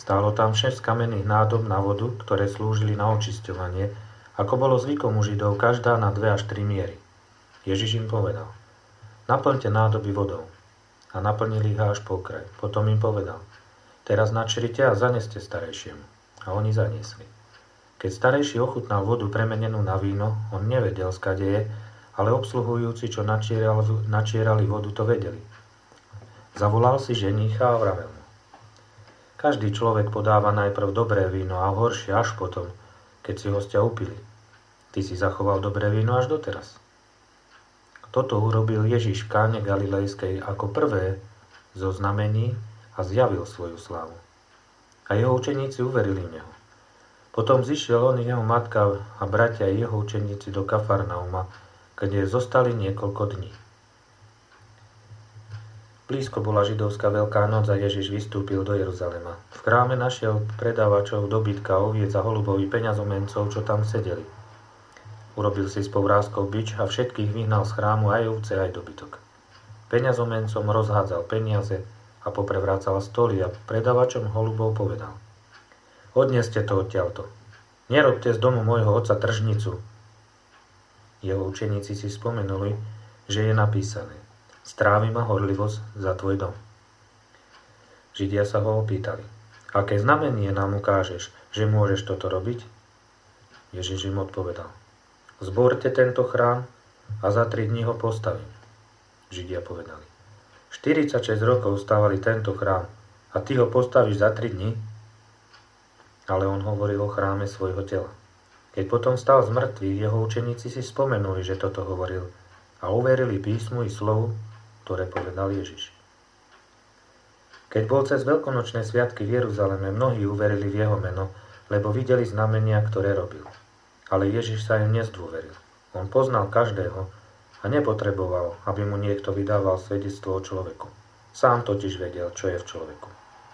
Stálo tam 6 kamenných nádob na vodu, ktoré slúžili na očisťovanie, ako bolo zvykom u Židov, každá na 2 až 3 miery. Ježiš im povedal: naplňte nádoby vodou. A naplnili ich až po kraj. Potom im povedal: teraz načrite a zaneste starejšiemu. A oni zaniesli. Keď starejší ochutnal vodu premenenú na víno, on nevedel, skade je, ale obsluhujúci, čo načierali vodu, to vedeli. Zavolal si ženícha a vravel mu: každý človek podáva najprv dobré víno a horšie až potom, keď si hostia upili. Ty si zachoval dobré víno až doteraz. Toto urobil Ježiš v Káne Galilejskej ako prvé zo znamení a zjavil svoju slávu. A jeho učeníci uverili v neho. Potom zišiel on, jeho matka a bratia i jeho učeníci do Kafarnauma, kde zostali niekoľko dní. Blízko bola židovská Veľká noc a Ježiš vystúpil do Jeruzalema. V chráme našiel predávačov dobytka, oviec a holubov i peňazomencov, čo tam sedeli. Urobil si s povrázkou bič a všetkých vyhnal z chrámu, aj ovce, aj dobytok. Peňazomencom rozhádzal peniaze a poprevrácal stoly a predávačom holubov povedal: odneste to odtiaľto. Nerobte z domu môjho otca tržnicu. Jeho učeníci si spomenuli, že je napísané: strávi ma horlivosť za tvoj dom. Židia sa ho opýtali: aké znamenie nám ukážeš, že môžeš toto robiť? Ježiš im odpovedal: zborte tento chrám a za 3 dní ho postavím. Židia povedali: 46 rokov stavali tento chrám a ty ho postavíš za 3 dní? Ale on hovoril o chráme svojho tela. Keď potom stal z mŕtvych, jeho učeníci si spomenuli, že toto hovoril, a uverili písmu i slovu, ktoré povedal Ježiš. Keď bol cez veľkonočné sviatky v Jeruzaleme, mnohí uverili v jeho meno, lebo videli znamenia, ktoré robil. Ale Ježiš sa im nezdôveril. On poznal každého a nepotreboval, aby mu niekto vydával svedectvo o človeku. Sám totiž vedel, čo je v človeku.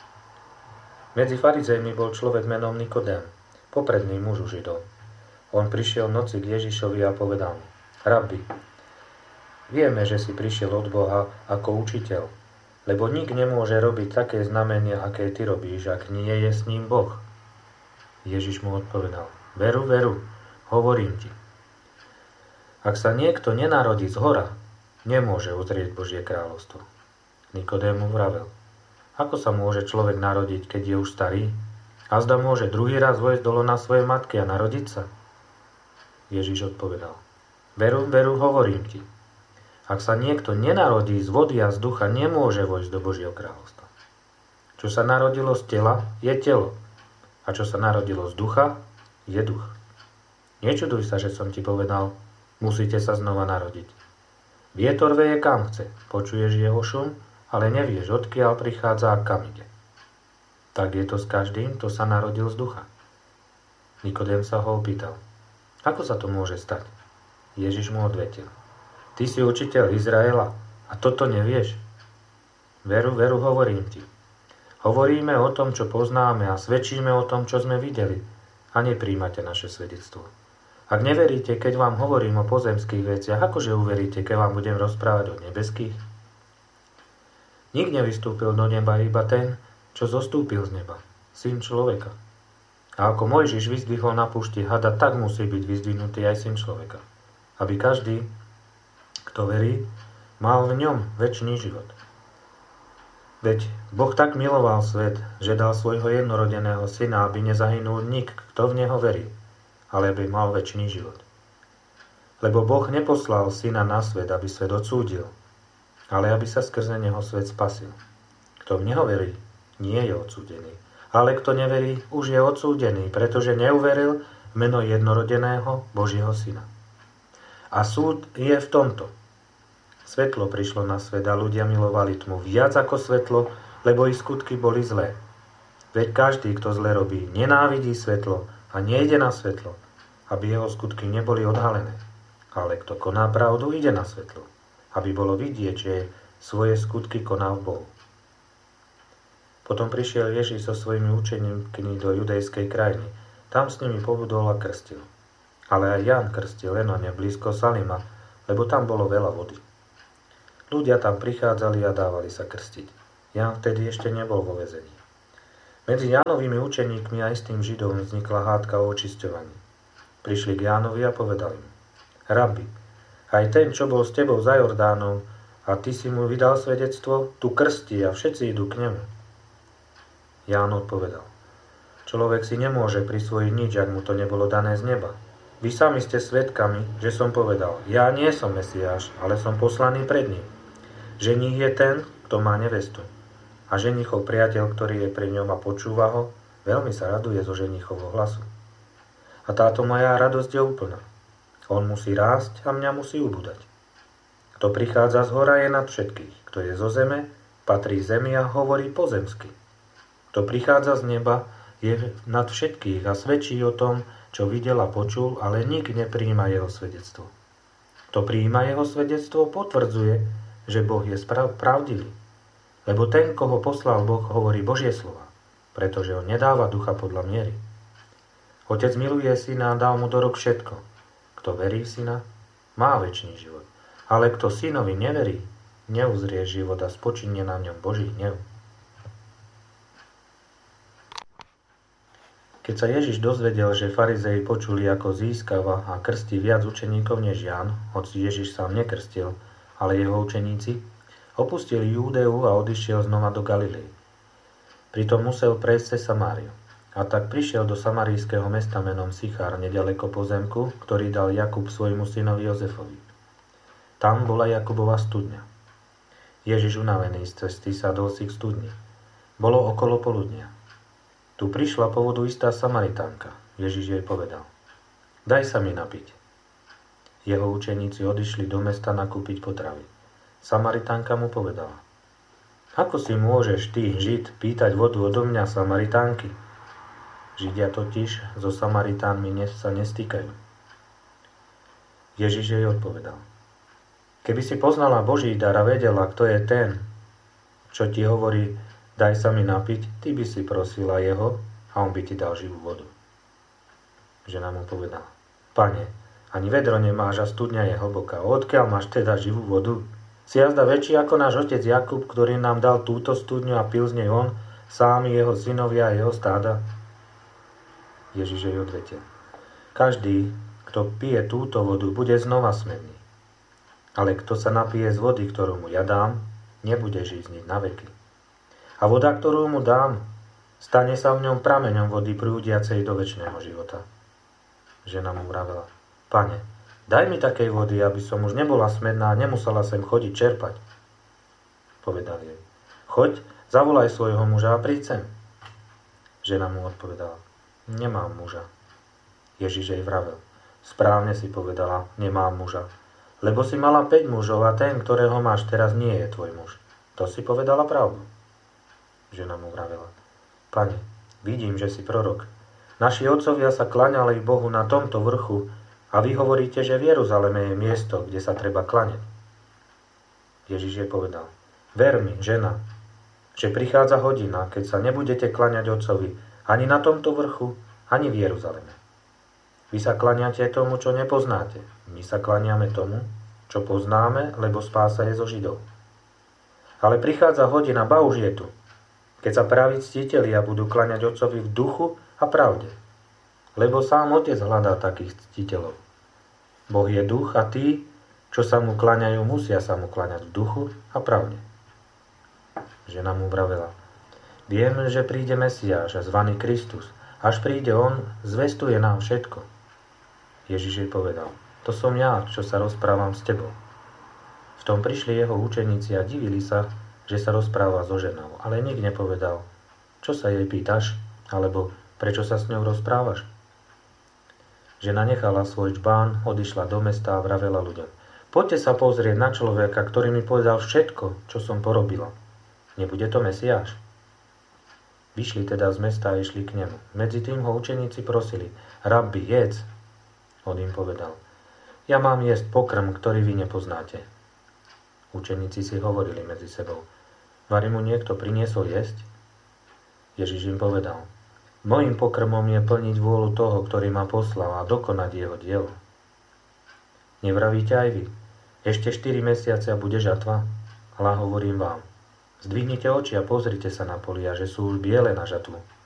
Medzi farizejmi bol človek menom Nikodém, popredný muž u Židov. On prišiel v noci k Ježišovi a povedal mu: Rabbi, vieme, že si prišiel od Boha ako učiteľ, lebo nik nemôže robiť také znamenia, aké ty robíš, ak nie je s ním Boh. Ježiš mu odpovedal: Veru, veru, hovorím ti. Ak sa niekto nenarodí zhora, nemôže uzrieť Božie kráľovstvo. Nikodém mu vravel: Ako sa môže človek narodiť, keď je už starý? A zda môže druhý raz vojsť do lona svojej matky a narodiť sa? Ježiš odpovedal: Veru, veru, hovorím ti. Ak sa niekto nenarodí z vody a z ducha, nemôže vojsť do Božieho kráľovstva. Čo sa narodilo z tela, je telo. A čo sa narodilo z ducha, je duch. Nečuduj sa, že som ti povedal: musíte sa znova narodiť. Vietor veje kam chce, počuješ jeho šum, ale nevieš, odkiaľ prichádza a kam ide. Tak je to s každým, kto sa narodil z ducha. Nikodém sa ho opýtal: Ako sa to môže stať? Ježiš mu odvetil: Ty si učiteľ Izraela a toto nevieš? Veru, veru, hovorím ti. Hovoríme o tom, čo poznáme a svedčíme o tom, čo sme videli, a nepríjmate naše svedectvo. Ak neveríte, keď vám hovorím o pozemských veciach, akože uveríte, keď vám budem rozprávať o nebeských? Nik nevystúpil do neba, iba ten, čo zostúpil z neba, Syn človeka. A ako Mojžiš vyzdvihol na púšti hada, tak musí byť vyzdvihnutý aj Syn človeka, aby každý, kto verí, mal v ňom večný život. Veď Boh tak miloval svet, že dal svojho jednorodeného syna, aby nezahynul nik, kto v neho verí, ale aby mal večný život. Lebo Boh neposlal syna na svet, aby svet odsúdil, ale aby sa skrze neho svet spasil. Kto v neho verí, nie je odsúdený. Ale kto neverí, už je odsúdený, pretože neuveril v meno jednorodeného Božieho syna. A súd je v tomto. Svetlo prišlo na svet a ľudia milovali tmu viac ako svetlo, lebo ich skutky boli zlé. Veď každý, kto zle robí, nenávidí svetlo a nejde na svetlo, aby jeho skutky neboli odhalené. Ale kto koná pravdu, ide na svetlo, aby bolo vidieť, že svoje skutky koná v Bohu. Potom prišiel Ježiš so svojimi učeníkmi do judejskej krajiny. Tam s nimi pobudol a krstil. Ale aj Ján krstil len blízko Salima, lebo tam bolo veľa vody. Ľudia tam prichádzali a dávali sa krstiť. Ján vtedy ešte nebol vo väzení. Medzi Jánovými učeníkmi a istým Židom vznikla hádka o očisťovaní. Prišli k Jánovi a povedali mu: Rabbi, aj ten, čo bol s tebou za Jordánom, a ty si mu vydal svedectvo, tu krstí a všetci idú k nemu. Ján odpovedal: Človek si nemôže prisvojiť nič, ak mu to nebolo dané z neba. Vy sami ste svedkami, že som povedal: Ja nie som Mesiáš, ale som poslaný pred ním. Ženích je ten, kto má nevestu. A ženichov priateľ, ktorý je pri ňom a počúva ho, veľmi sa raduje zo ženichovho hlasu. A táto moja radosť je úplná. On musí rásť a mňa musí ubúdať. Kto prichádza z hora, je nad všetkých. Kto je zo zeme, patrí zemi a hovorí pozemsky. Kto prichádza z neba, je nad všetkých a svedčí o tom, čo videl a počul, ale nik neprijíma jeho svedectvo. Kto prijíma jeho svedectvo, potvrdzuje, že Boh je pravdivý. Lebo ten, koho poslal Boh, hovorí Božie slova, pretože on nedáva ducha podľa miery. Otec miluje syna a dal mu do rúk všetko. Kto verí v syna, má večný život. Ale kto synovi neverí, neuzrie život a spočinie na ňom Boží hnev. Keď sa Ježiš dozvedel, že farizei počuli, ako získava a krstí viac učeníkov než Ján, hoci Ježiš sám nekrstil, ale jeho učeníci, opustil Júdeu a odišiel znova do Galilei. Pritom musel prejsť cez Samáriu. A tak prišiel do samarijského mesta menom Sichár, nedaleko pozemku, ktorý dal Jakub svojmu synovi Jozefovi. Tam bola Jakubova studňa. Ježiš unavený z cesty sadol si k studni. Bolo okolo poludnia. Tu prišla po vodu istá Samaritánka. Ježiš jej povedal: Daj sa mi napiť. Jeho učeníci odišli do mesta nakúpiť potravy. Samaritánka mu povedala: Ako si môžeš ty, Žid, pýtať vodu odo mňa, Samaritánky? Židia totiž so Samaritánmi sa nestýkajú. Ježiš jej odpovedal: Keby si poznala Boží dar a vedela, kto je ten, čo ti hovorí, daj sa mi napiť, ty by si prosila jeho a on by ti dal živú vodu. Žena mu povedala: Pane, ani vedro nemáš a studňa je hlboká. Odkiaľ máš teda živú vodu? Si jazda väčší ako náš otec Jakub, ktorý nám dal túto studňu a pil z nej on, sám jeho synovia a jeho stáda? Ježiš jej odvetil: Každý, kto pije túto vodu, bude znova smedný. Ale kto sa napije z vody, ktorú mu ja dám, nebude žízniť na veky. A voda, ktorú mu dám, stane sa v ňom prameňom vody prúdiacej do večného života. Žena mu vravela: Pane, daj mi takej vody, aby som už nebola smedná a nemusela sem chodiť čerpať. Povedal jej: Choď, zavolaj svojho muža a príď sem. Žena mu odpovedala: Nemám muža. Ježiš jej vravel: Správne si povedala, nemám muža. Lebo si mala 5 mužov a ten, ktorého máš teraz, nie je tvoj muž. To si povedala pravdu. Žena mu vravela: Pane, vidím, že si prorok. Naši otcovia sa klaňali Bohu na tomto vrchu, a vy hovoríte, že v Jeruzaleme je miesto, kde sa treba klaňať. Ježiš jej povedal: Ver mi, žena, že prichádza hodina, keď sa nebudete klaňať Otcovi ani na tomto vrchu, ani v Jeruzaleme. Vy sa klaňate tomu, čo nepoznáte. My sa klaňame tomu, čo poznáme, lebo spása je zo Židov. Ale prichádza hodina, ba už je tu, keď sa praví ctitelia budú klaňať Otcovi v duchu a pravde. Lebo sám Otec hľadá takých ctiteľov. Boh je duch a tí, čo sa mu klaňajú, musia sa mu klaňať v duchu a pravde. Žena mu vravela: Viem, že príde Mesiáš, zvaný Kristus. Až príde on, zvestuje nám všetko. Ježiš jej povedal: To som ja, čo sa rozprávam s tebou. V tom prišli jeho učeníci a divili sa, že sa rozpráva so ženou, ale nik nepovedal: Čo sa jej pýtaš? Alebo prečo sa s ňou rozprávaš? Žena nechala svoj čbán, odišla do mesta a vravela ľuďom: Poďte sa pozrieť na človeka, ktorý mi povedal všetko, čo som porobila. Nebude to Mesiáš? Vyšli teda z mesta a išli k nemu. Medzi tým ho učeníci prosili: Rabbi, jedz. On im povedal: Ja mám jesť pokrm, ktorý vy nepoznáte. Učeníci si hovorili medzi sebou: Vari mu niekto priniesol jesť? Ježiš im povedal: Mojím pokrmom je plniť vôľu toho, ktorý ma poslal, a dokonať jeho dielo. Nevravíte aj vy: Ešte 4 mesiace a bude žatva? Ale hovorím vám: Zdvihnite oči a pozrite sa na polia, že sú už biele na žatvu.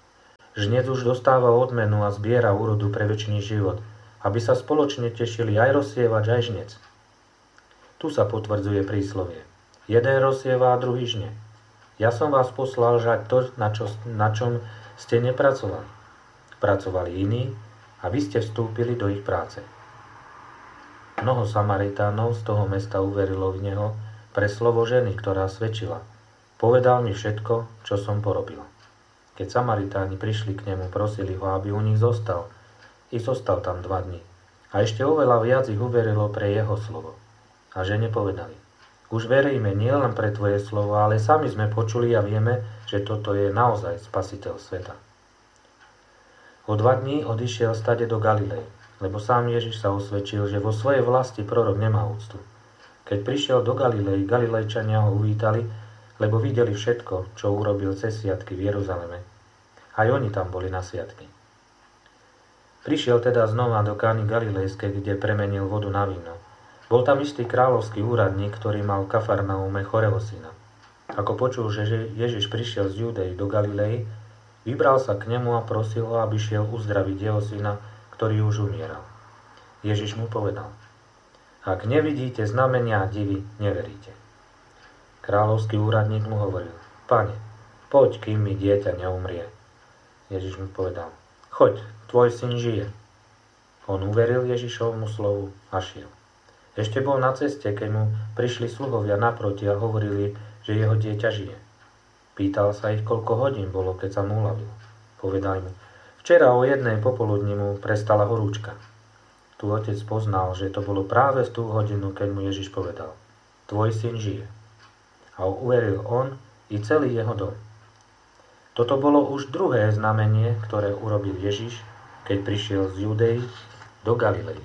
Žnec už dostáva odmenu a zbiera úrodu pre večný život, aby sa spoločne tešili aj rozsievač, aj žnec. Tu sa potvrdzuje príslovie. Jeden rozsieva a druhý žne. Ja som vás poslal žať to, na čom ste nepracovali. Pracovali iní a vy ste vstúpili do ich práce. Mnoho Samaritánov z toho mesta uverilo v neho pre slovo ženy, ktorá svedčila. Povedal mi všetko, čo som porobila. Keď Samaritáni prišli k nemu, prosili ho, aby u nich zostal. I zostal tam 2 dni. A ešte oveľa viac ich uverilo pre jeho slovo. A žene povedali, už veríme nielen pre tvoje slovo, ale sami sme počuli a vieme, že toto je naozaj spasiteľ sveta. O 2 dní odišiel stade do Galilei, lebo sám Ježiš sa osvedčil, že vo svojej vlasti prorok nemá úctu. Keď prišiel do Galilei, Galilejčania ho uvítali, lebo videli všetko, čo urobil cez sviatky v Jeruzaleme. Aj oni tam boli na sviatky. Prišiel teda znova do Kány Galilejskej, kde premenil vodu na víno. Bol tam istý kráľovský úradník, ktorý mal v Kafarnaume chorého syna. Ako počul, že Ježiš prišiel z Judei do Galilei, vybral sa k nemu a prosil ho, aby šiel uzdraviť jeho syna, ktorý už umieral. Ježiš mu povedal, ak nevidíte znamenia a divy, neveríte. Kráľovský úradník mu hovoril, Pane, poď, kým mi dieťa neumrie. Ježiš mu povedal, choď, tvoj syn žije. On uveril Ježišovmu slovu a šiel. Ešte bol na ceste, keď mu prišli sluhovia naproti a hovorili, že jeho dieťa žije. Pýtal sa ich, koľko hodín bolo, keď sa mu uľavil. Povedali mu, včera o 1:00 popoludní mu prestala horúčka. Tu otec poznal, že to bolo práve v tú hodinu, keď mu Ježiš povedal, tvoj syn žije. A uveril on i celý jeho dom. Toto bolo už druhé znamenie, ktoré urobil Ježiš, keď prišiel z Judei do Galilei.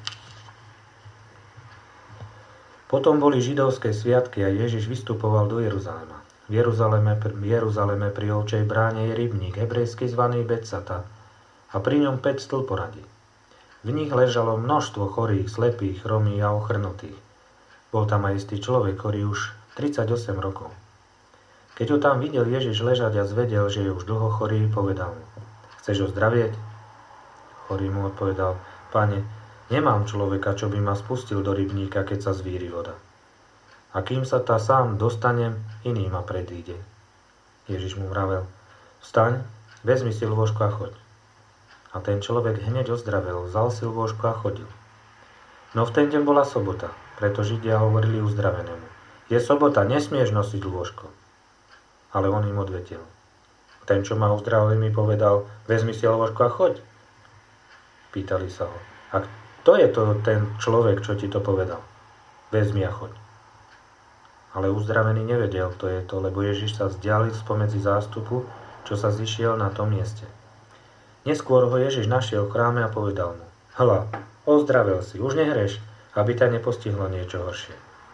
Potom boli židovské sviatky a Ježiš vystupoval do Jeruzalema. V Jeruzaleme pri ovčej bráne je rybník, hebrejsky zvaný Betsata, a pri ňom 5 stĺporadí. V nich ležalo množstvo chorých, slepých, chromých a ochrnutých. Bol tam aj istý človek, ktorý už 38 rokov. Keď ho tam videl Ježiš ležať a zvedel, že je už dlho chorý, povedal mu, chceš ozdravieť? Chorý mu odpovedal, Pane, nemám človeka, čo by ma spustil do rybníka, keď sa zvíri voda. A kým sa tá sám dostanem, iný ma predíde. Ježiš mu vravel, vstaň, vezmi si lôžko a choď. A ten človek hneď ozdravel, vzal si lôžko a chodil. No v ten deň bola sobota, preto Židia hovorili uzdravenému, je sobota, nesmieš nosiť lôžko. Ale on im odvetil. Ten, čo ma uzdravil, mi povedal, vezmi si lôžko a choď. Pýtali sa ho, a kto je to ten človek, čo ti to povedal? Vezmi a choď. Ale uzdravený nevedel, kto je to, lebo Ježiš sa vzdialil spomedzi zástupu, čo sa zišiel na tom mieste. Neskôr ho Ježiš našiel v chráme a povedal mu, hľa, ozdravel si, už nehreš, aby ťa nepostihlo niečo horšie.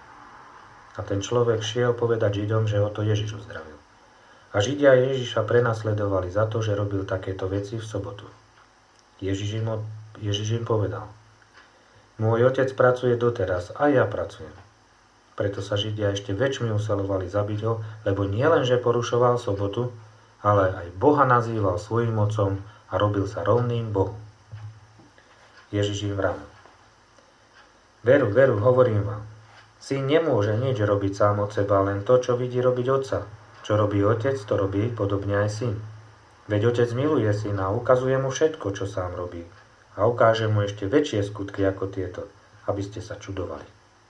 A ten človek šiel povedať Židom, že ho to Ježiš uzdravil. A Židia Ježiša prenasledovali za to, že robil takéto veci v sobotu. Ježiš im povedal, môj otec pracuje doteraz a ja pracujem. Preto sa Židia ešte väčšmi usilovali zabiť ho, lebo nielenže porušoval sobotu, ale aj Boha nazýval svojím otcom a robil sa rovným Bohu. Ježiš im vravel, veru, hovorím vám, syn nemôže nič robiť sám od seba, len to, čo vidí robiť otca. Čo robí otec, to robí podobne aj syn. Veď otec miluje syna a ukazuje mu všetko, čo sám robí. A ukáže mu ešte väčšie skutky ako tieto, aby ste sa čudovali.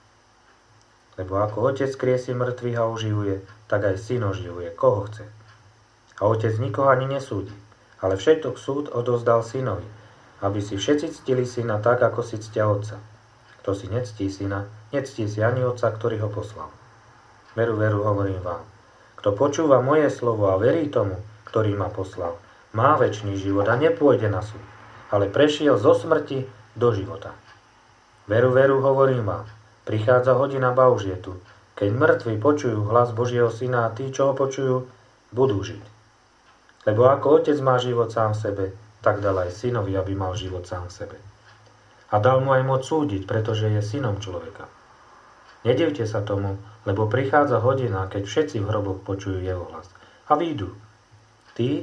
Lebo ako otec kriesi mŕtvych a oživuje, tak aj syn oživuje, koho chce. A otec nikoho ani nesúdi, ale všetok súd odovzdal synovi, aby si všetci ctili syna tak, ako si ctia otca. Kto si nectí syna, nectí si ani otca, ktorý ho poslal. Veru, hovorím vám, kto počúva moje slovo a verí tomu, ktorý ma poslal, má večný život a nepôjde na súd, ale prešiel zo smrti do života. Veru, hovorím vám, prichádza hodina, ba už je tu, keď mŕtvi počujú hlas Božieho syna a tí, čo ho počujú, budú žiť. Lebo ako otec má život sám v sebe, tak dal aj synovi, aby mal život sám v sebe. A dal mu aj moc súdiť, pretože je synom človeka. Nedivte sa tomu, lebo prichádza hodina, keď všetci v hroboch počujú jeho hlas. A výjdu. Tí,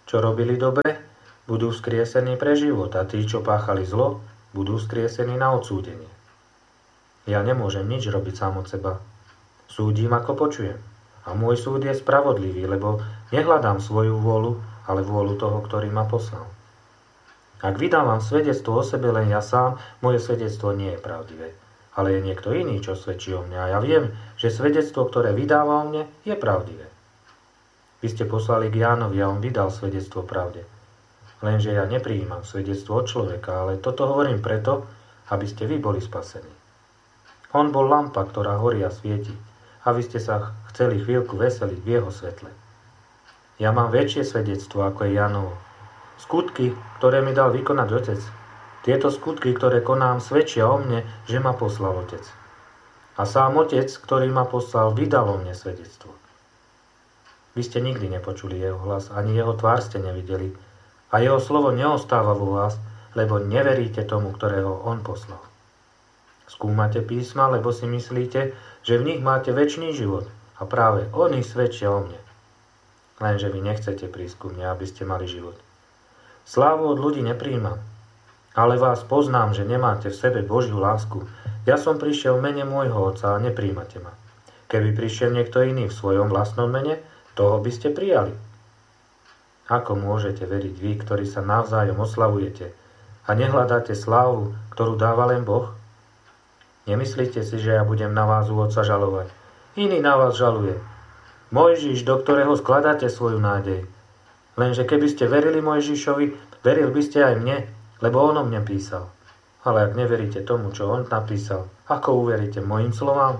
čo robili dobre, budú vzkriesení pre život a tí, čo páchali zlo, budú vzkriesení na odsúdenie. Ja nemôžem nič robiť sám od seba. Súdim, ako počujem. A môj súd je spravodlivý, lebo nehľadám svoju vôľu, ale vôľu toho, ktorý ma poslal. Ak vydávam svedectvo o sebe len ja sám, moje svedectvo nie je pravdivé. Ale je niekto iný, čo svedčí o mne. A ja viem, že svedectvo, ktoré vydáva o mne, je pravdivé. Vy ste poslali k Jánovi a on vydal svedectvo pravde. Lenže ja neprijímam svedectvo od človeka, ale toto hovorím preto, aby ste vy boli spasení. On bol lampa, ktorá horí a svieti, a vy ste sa chceli chvíľku veseliť v jeho svetle. Ja mám väčšie svedectvo, ako je Jánovo. Skutky, ktoré mi dal vykonať Otec. Tieto skutky, ktoré konám, svedčia o mne, že ma poslal Otec. A sám Otec, ktorý ma poslal, vydal o mne svedectvo. Vy ste nikdy nepočuli jeho hlas, ani jeho tvár ste nevideli, a jeho slovo neostáva vo vás, lebo neveríte tomu, ktorého on poslal. Skúmate písma, lebo si myslíte, že v nich máte večný život, a práve oni svedčia o mne. Lenže vy nechcete prísť ku mne, aby ste mali život. Slávu od ľudí nepríjmam, ale vás poznám, že nemáte v sebe Božiu lásku. Ja som prišiel v mene môjho Otca a nepríjmate ma. Keby prišiel niekto iný v svojom vlastnom mene, toho by ste prijali. Ako môžete veriť vy, ktorí sa navzájom oslavujete a nehľadáte slávu, ktorú dáva len Boh? Nemyslíte si, že ja budem na vás u Otca žalovať. Iný na vás žaluje. Mojžiš, do ktorého skladáte svoju nádej. Lenže keby ste verili Mojžišovi, veril by ste aj mne, lebo on o mne písal. Ale ak neveríte tomu, čo on napísal, ako uveríte mojim slovám?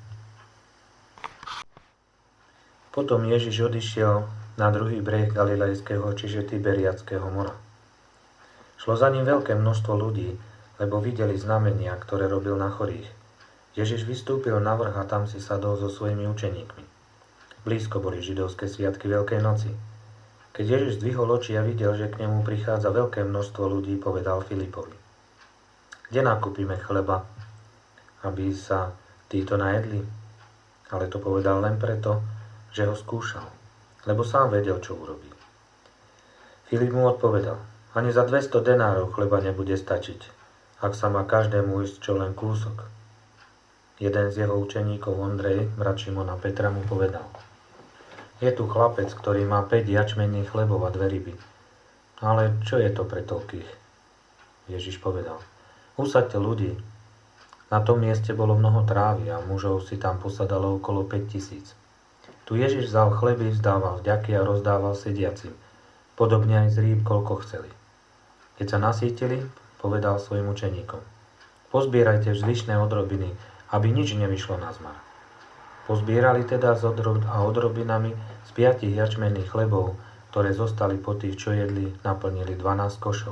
Potom Ježiš odišiel na druhý breh Galilejského, čiže Tiberiadského mora. Šlo za ním veľké množstvo ľudí, lebo videli znamenia, ktoré robil na chorých. Ježiš vystúpil na vrch a tam si sadol so svojimi učeníkmi. Blízko boli židovské sviatky Veľkej noci. Keď Ježiš zdvihol oči a videl, že k nemu prichádza veľké množstvo ľudí, povedal Filipovi: Kde nakúpime chleba, aby sa títo najedli? Ale to povedal len preto, že ho skúšal, lebo sám vedel, čo urobí. Filip mu odpovedal: Ani za 200 denárov chleba nebude stačiť, ak sa má každému ísť čo len kúsok. Jeden z jeho učeníkov, Ondrej, brat Šimona Petra, mu povedal: Je tu chlapec, ktorý má 5 jačmenných chlebov a 2 ryby. Ale čo je to pre toľkých? Ježiš povedal: Usaďte ľudí. Na tom mieste bolo mnoho trávy a mužov si tam posadalo okolo 5000. Tu Ježiš vzal chleby, vzdával vďaky a rozdával sediacim, podobne aj z rýb, koľko chceli. Keď sa nasýtili, povedal svojim učeníkom: Pozbierajte zvyšné odrobiny, aby nič nevyšlo na zmar. Pozbierali teda s odrobinami z 5 jačmenných chlebov, ktoré zostali po tých, čo jedli, naplnili 12 košov.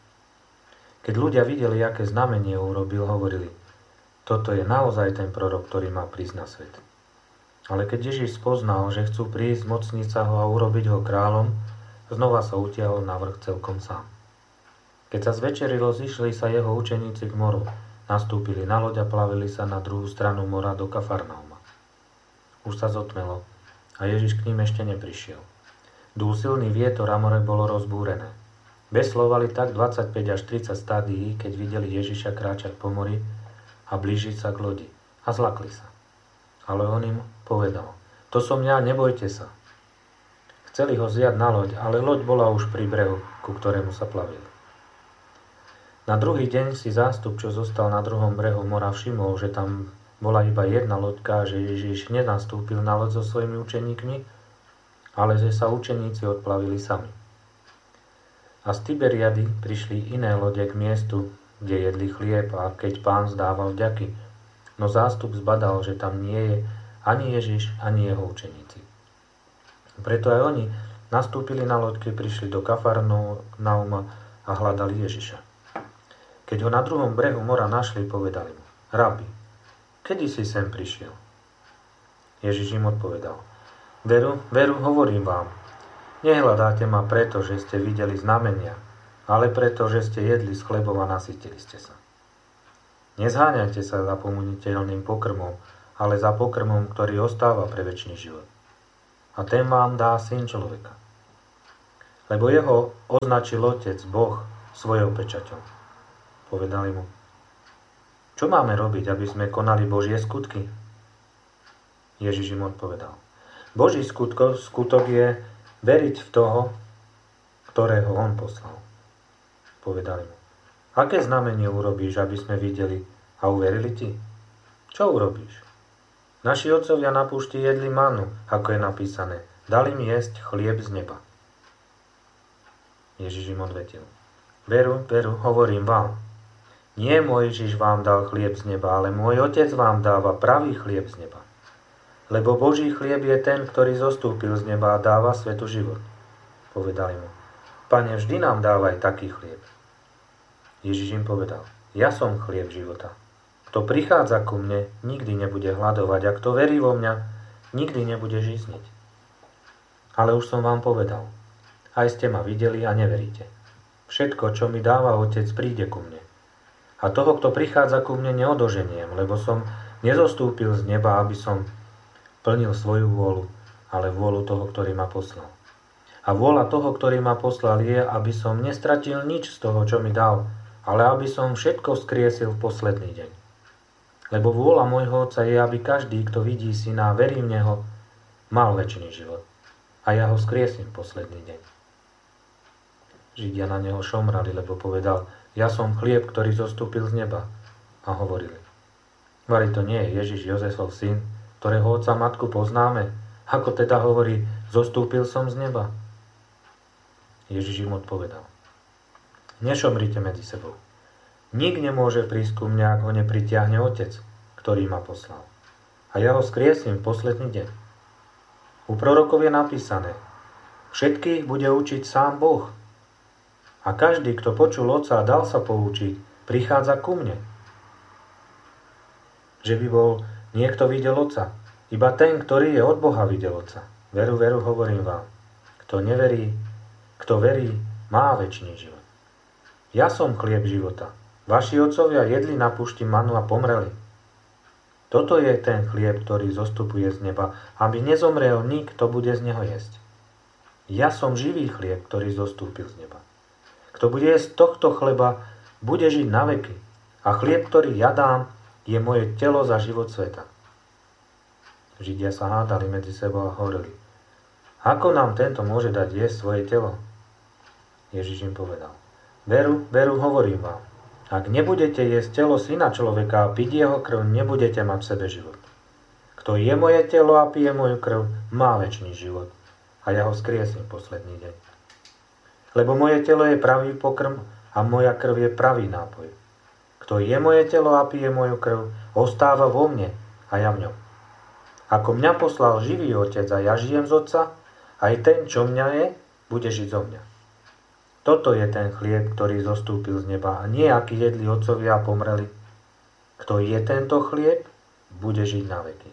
Keď ľudia videli, aké znamenie urobil, hovorili: Toto je naozaj ten prorok, ktorý má prísť na svet. Ale keď Ježiš spoznal, že chcú prísť zmocniť sa ho a urobiť ho kráľom, znova sa utiahol na vrch celkom sám. Keď sa zvečerilo, zišli sa jeho učeníci k moru, nastúpili na loď a plavili sa na druhú stranu mora do Kafarnauma. Už sa zotmelo a Ježiš k ním ešte neprišiel. Dúl silný vietor a more bolo rozbúrené. Veslovali tak 25 až 30 stádií, keď videli Ježiša kráčať po mori a blížiť sa k lodi, a zlakli sa. Ale on im povedal: To som ja, nebojte sa. Chceli ho vziať na loď, ale loď bola už pri brehu, ku ktorému sa plavili. Na druhý deň si zástup, čo zostal na druhom brehu mora, všimol, že tam bola iba jedna loďka, že Ježiš nenastúpil na loď so svojimi učeníkmi, ale že sa učeníci odplavili sami. A z Tiberiady prišli iné lode k miestu, kde jedli chlieb, a keď Pán vzdával vďaky, no zástup zbadal, že tam nie je ani Ježiš, ani jeho učeníci. Preto aj oni nastúpili na loďke, prišli do Kafarnauma a hľadali Ježiša. Keď ho na druhom brehu mora našli, povedali mu: Rabi, kedy si sem prišiel? Ježiš im odpovedal: Veru, hovorím vám, nehľadáte ma preto, že ste videli znamenia, ale preto, že ste jedli z chlebov a nasytili ste sa. Nezháňajte sa za pominiteľným pokrmom, ale za pokrmom, ktorý ostáva pre večný život. A ten vám dá Syn človeka. lebo jeho označil Otec, Boh, svojou pečaťou. Povedali mu: čo máme robiť, aby sme konali Božie skutky? Ježiš im odpovedal: Boží skutok je veriť v toho, ktorého on poslal. Povedali mu: aké znamenie urobíš, aby sme videli a uverili ti? Čo urobíš? Naši otcovia na púšti jedli manu, ako je napísané: dali mi jesť chlieb z neba. Ježiš im odvetil: veru, veru, hovorím vám, nie Mojžiš vám dal chlieb z neba, ale môj Otec vám dáva pravý chlieb z neba. Lebo Boží chlieb je ten, ktorý zostúpil z neba a dáva svetu život. Povedali mu: Pane, vždy nám dávaj taký chlieb. Ježiš im povedal: ja som chlieb života. Kto prichádza ku mne, nikdy nebude hladovať, a kto verí vo mňa, nikdy nebude žízniť. Ale už som vám povedal, aj ste ma videli a neveríte. Všetko, čo mi dáva Otec, príde ku mne. A toho, kto prichádza ku mne, neodoženiem, lebo som nezostúpil z neba, aby som plnil svoju vôľu, ale vôľu toho, ktorý ma poslal. A vôľa toho, ktorý ma poslal, je, aby som nestratil nič z toho, čo mi dal, ale aby som všetko vzkriesil v posledný deň. Lebo vôľa môjho Otca je, aby každý, kto vidí Syna a verí v Neho, mal večný život. A ja ho vzkriesím v posledný deň. Židia na neho šomrali, lebo povedal: ja som chlieb, ktorý zostúpil z neba. A hovorili: vari to nie je Ježiš, Jozefov syn, ktorého otca matku poznáme? Ako teda hovorí: zostúpil som z neba? Ježiš im odpovedal: nešomrite medzi sebou. Nik nemôže prísť ku mne, ak ho nepritiahne Otec, ktorý ma poslal. A ja ho vzkriesím v posledný deň. U prorokov je napísané: všetkých bude učiť sám Boh. A každý, kto počul Otca a dal sa poučiť, prichádza ku mne. Že by bol niekto videl Otca, iba ten, ktorý je od Boha, videl Otca. Veru, veru, hovorím vám, kto verí, má večný život. Ja som chlieb života. Vaši otcovia jedli na púšti manu a pomreli. Toto je ten chlieb, ktorý zostupuje z neba, aby nezomrel nik, kto bude z neho jesť. Ja som živý chlieb, ktorý zostúpil z neba. Kto bude jesť tohto chleba, bude žiť na veky. A chlieb, ktorý ja dám, je moje telo za život sveta. Židia sa hádali medzi sebou a hovorili: ako nám tento môže dať jesť svoje telo? Ježiš im povedal: veru, veru, hovorím vám, ak nebudete jesť telo Syna človeka a piť jeho krv, nebudete mať v sebe život. Kto je moje telo a pije moju krv, má večný život. A ja ho vzkriesím v posledný deň. Lebo moje telo je pravý pokrm a moja krv je pravý nápoj. Kto je moje telo a pije moju krv, ostáva vo mne a ja v ňom. Ako mňa poslal živý Otec a ja žijem z Otca, aj ten, čo mňa je, bude žiť zo mňa. Toto je ten chlieb, ktorý zostúpil z neba, a nie aký jedli otcovia a pomreli. Kto je tento chlieb, bude žiť na veky.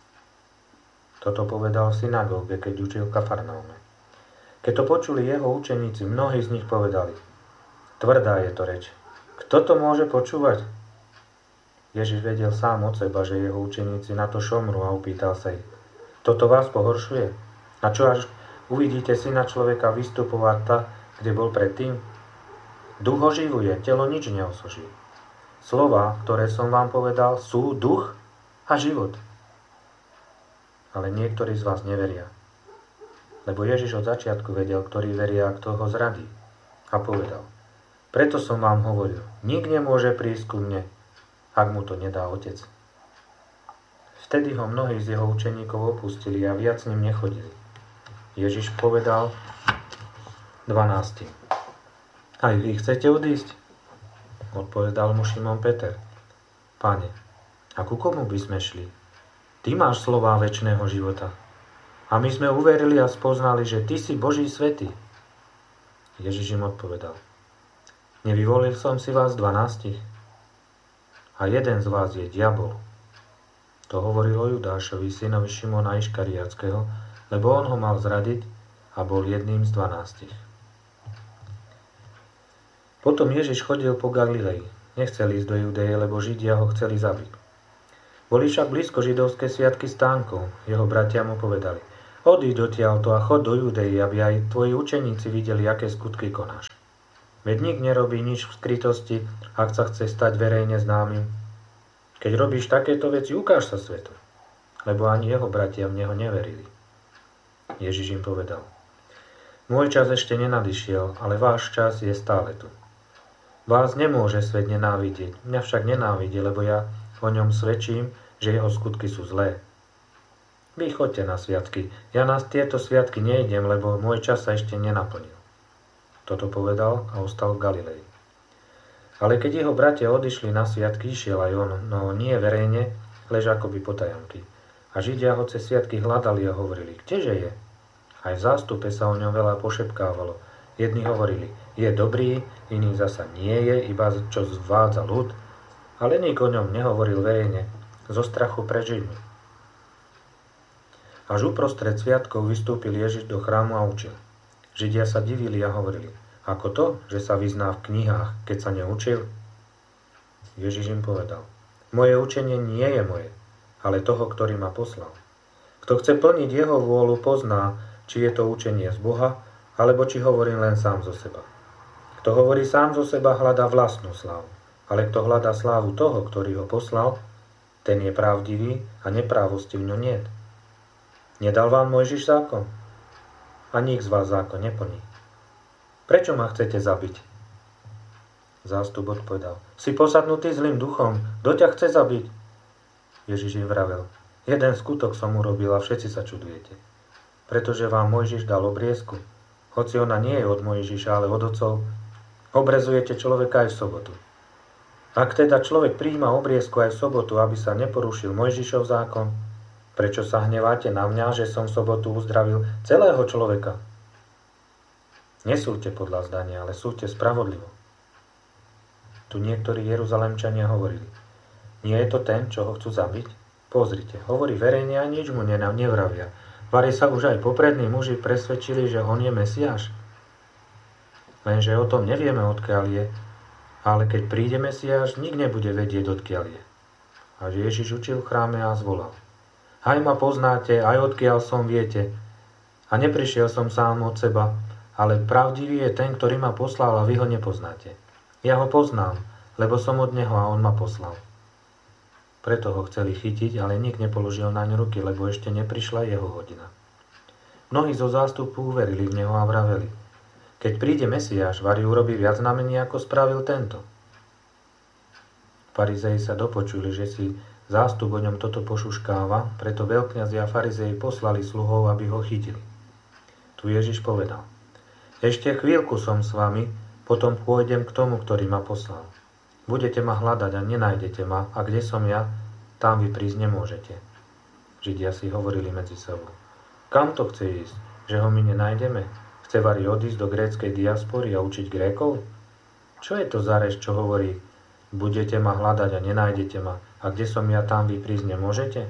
Toto povedal v synagóge, keď učil v Kafarnaume. Keď to počuli jeho učeníci, mnohí z nich povedali: tvrdá je to reč. Kto to môže počúvať? Ježiš vedel sám od seba, že jeho učeníci na to šomru, a opýtal sa ich: toto vás pohoršuje? A čo až uvidíte Syna človeka vystupovať tak, kde bol predtým? Duch oživuje, telo nič neosoží. Slová, ktoré som vám povedal, sú duch a život. Ale niektorí z vás neveria. Lebo Ježiš od začiatku vedel, ktorý veria a kto ho zradí. A povedal: preto som vám hovoril, nik nemôže prísť ku mne, ak mu to nedá Otec. Vtedy ho mnohí z jeho učeníkov opustili a viac s ním nechodili. Ježiš povedal 12. Aj vy chcete odísť? Odpovedal mu Šimon Peter: Pane, a ku komu by sme šli? Ty máš slová večného života. A my sme uverili a spoznali, že Ty si Boží svätý. Ježiš im odpovedal: nevyvolil som si vás 12? A jeden z vás je diabol. To hovoril o Judášovi, synovi Šimona Iškariatského, lebo on ho mal zradiť a bol jedným z 12. Potom Ježiš chodil po Galilei. Nechcel ísť do Judeje, lebo Židia ho chceli zabiť. Boli však blízko židovské sviatky stánkov. Jeho bratia mu povedali: Odíď odtiaľto a chod do Judei, aby aj tvoji učeníci videli, aké skutky konáš. Veď nik nerobí nič v skrytosti, ak sa chce stať verejne známym. Keď robíš takéto veci, ukáž sa svetu, lebo ani jeho bratia v neho neverili. Ježiš im povedal: Môj čas ešte nenadišiel, ale váš čas je stále tu. Vás nemôže svet nenávidieť, mňa však nenávidie, lebo ja o ňom svedčím, že jeho skutky sú zlé. Vy choďte na sviatky, ja na tieto sviatky nejdem, lebo môj čas sa ešte nenaplnil. Toto povedal a ostal v Galilei. Ale keď jeho bratia odišli na sviatky, išiel aj on, no nie verejne, lež akoby potajomky. A Židia ho cez sviatky hľadali a hovorili: Kdeže je? Aj v zástupe sa o ňom veľa pošepkávalo. Jedni hovorili: Je dobrý, iní zasa nie je, iba čo zvádza ľud, ale nik o ňom nehovoril verejne, zo strachu pred Židmi. Až uprostred sviatkov vystúpil Ježiš do chrámu a učil. Židia sa divili a hovorili: Ako to, že sa vyzná v knihách, keď sa neučil? Ježiš im povedal: Moje učenie nie je moje, ale toho, ktorý ma poslal. Kto chce plniť jeho vôľu, pozná, či je to učenie z Boha, alebo či hovorím len sám zo seba. Kto hovorí sám zo seba, hľadá vlastnú slávu, ale kto hľadá slávu toho, ktorý ho poslal, ten je pravdivý a neprávosti v ňom niet. Nedal vám Mojžiš zákon? A nik z vás zákon neplní. Prečo ma chcete zabiť? Zástup odpovedal: Si posadnutý zlým duchom, kto ťa chce zabiť? Ježiš im vravel: Jeden skutok som urobil a všetci sa čudujete. Pretože vám Mojžiš dal obriezku, hoci ona nie je od Mojžiša, ale od otcov, obrezujete človeka aj v sobotu. Ak teda človek prijíma obriezku aj v sobotu, aby sa neporušil Mojžišov zákon, prečo sa hneváte na mňa, že som v sobotu uzdravil celého človeka? Nesúďte podľa zdania, ale súďte spravodlivo. Tu niektorí Jeruzalemčania hovorili: Nie je to ten, čo ho chcú zabiť? Pozrite, hovorí verejne a nič mu nevravia. Vari sa už aj poprední muži presvedčili, že on je Mesiáš. Lenže o tom nevieme, odkiaľ je, ale keď príde Mesiáš, nik nebude vedieť, odkiaľ je. A Ježiš učil v chráme a zvolal: Aj ma poznáte, aj odkiaľ som viete. A neprišiel som sám od seba, ale pravdivý je ten, ktorý ma poslal a vy ho nepoznáte. Ja ho poznám, lebo som od neho a on ma poslal. Preto ho chceli chytiť, ale nik nepoložil naň ruky, lebo ešte neprišla jeho hodina. Mnohí zo zástupu uverili v neho a vraveli: Keď príde Mesiáš, vari urobí viac znamení, ako spravil tento. Farizei sa dopočuli, že si zástup o ňom toto pošuškáva, preto veľkňazi a farizei poslali sluhov, aby ho chytili. Tu Ježiš povedal: Ešte chvíľku som s vami, potom pôjdem k tomu, ktorý ma poslal. Budete ma hľadať a nenájdete ma, a kde som ja, tam vy prísť nemôžete. Židia si hovorili medzi sebou: Kam to chce ísť, že ho my nenájdeme? Chce vari odísť do gréckej diaspory a učiť Grékov? Čo je to za reč, čo hovorí: Budete ma hľadať a nenájdete ma, a kde som ja, tam vy prísť nemôžete?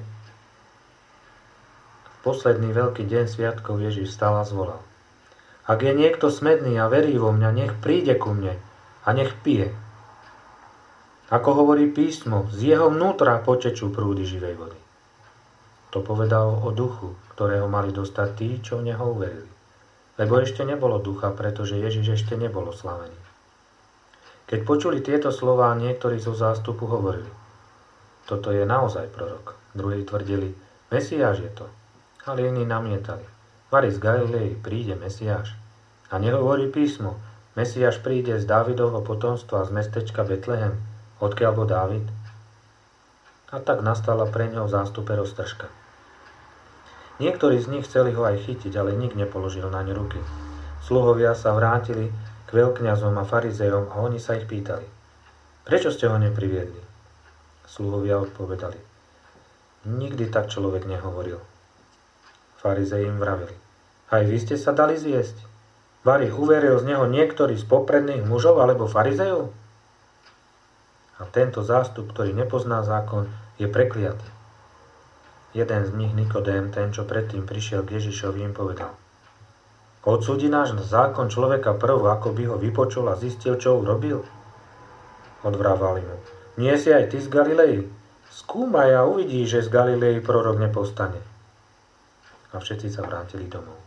V posledný veľký deň sviatkov Ježiš vstal a zvolal: Ak je niekto smedný a verí vo mňa, nech príde ku mne a nech pije. Ako hovorí písmo, z jeho vnútra potečú prúdy živej vody. To povedal o duchu, ktorého mali dostať tí, čo v neho uverili. Lebo ešte nebolo ducha, pretože Ježiš ešte nebol oslavený. Keď počuli tieto slová, niektorí zo zástupu hovorili: Toto je naozaj prorok. Druhí tvrdili: Mesiáš je to. Ale iní namietali: Vari z Galilei príde Mesiáš. A nehovorí písmo: Mesiáš príde z Dávidovho potomstva z mestečka Betlehem, odkiaľ bol Dávid. A tak nastala pre ňo v zástupe roztržka. Niektorí z nich chceli ho aj chytiť, ale nik nepoložil naň ruky. Sluhovia sa vrátili k veľkňazom a farizejom a oni sa ich pýtali: Prečo ste ho nepriviedli? Sluhovia odpovedali: Nikdy tak človek nehovoril. Farizei im vravili: Aj vy ste sa dali zjesť? Vari uveril z neho niektorý z popredných mužov alebo farizejov? A tento zástup, ktorý nepozná zákon, je prekliatý. Jeden z nich, Nikodém, ten, čo predtým prišiel k Ježišovi, im povedal: Odsúdi náš zákon človeka prv, ako by ho vypočul a zistil, čo urobil? Odvrávali mu: Nie si aj ty z Galilei? Skúmaj a uvidíš, že z Galilei prorok nepostane. A všetci sa vrátili domov.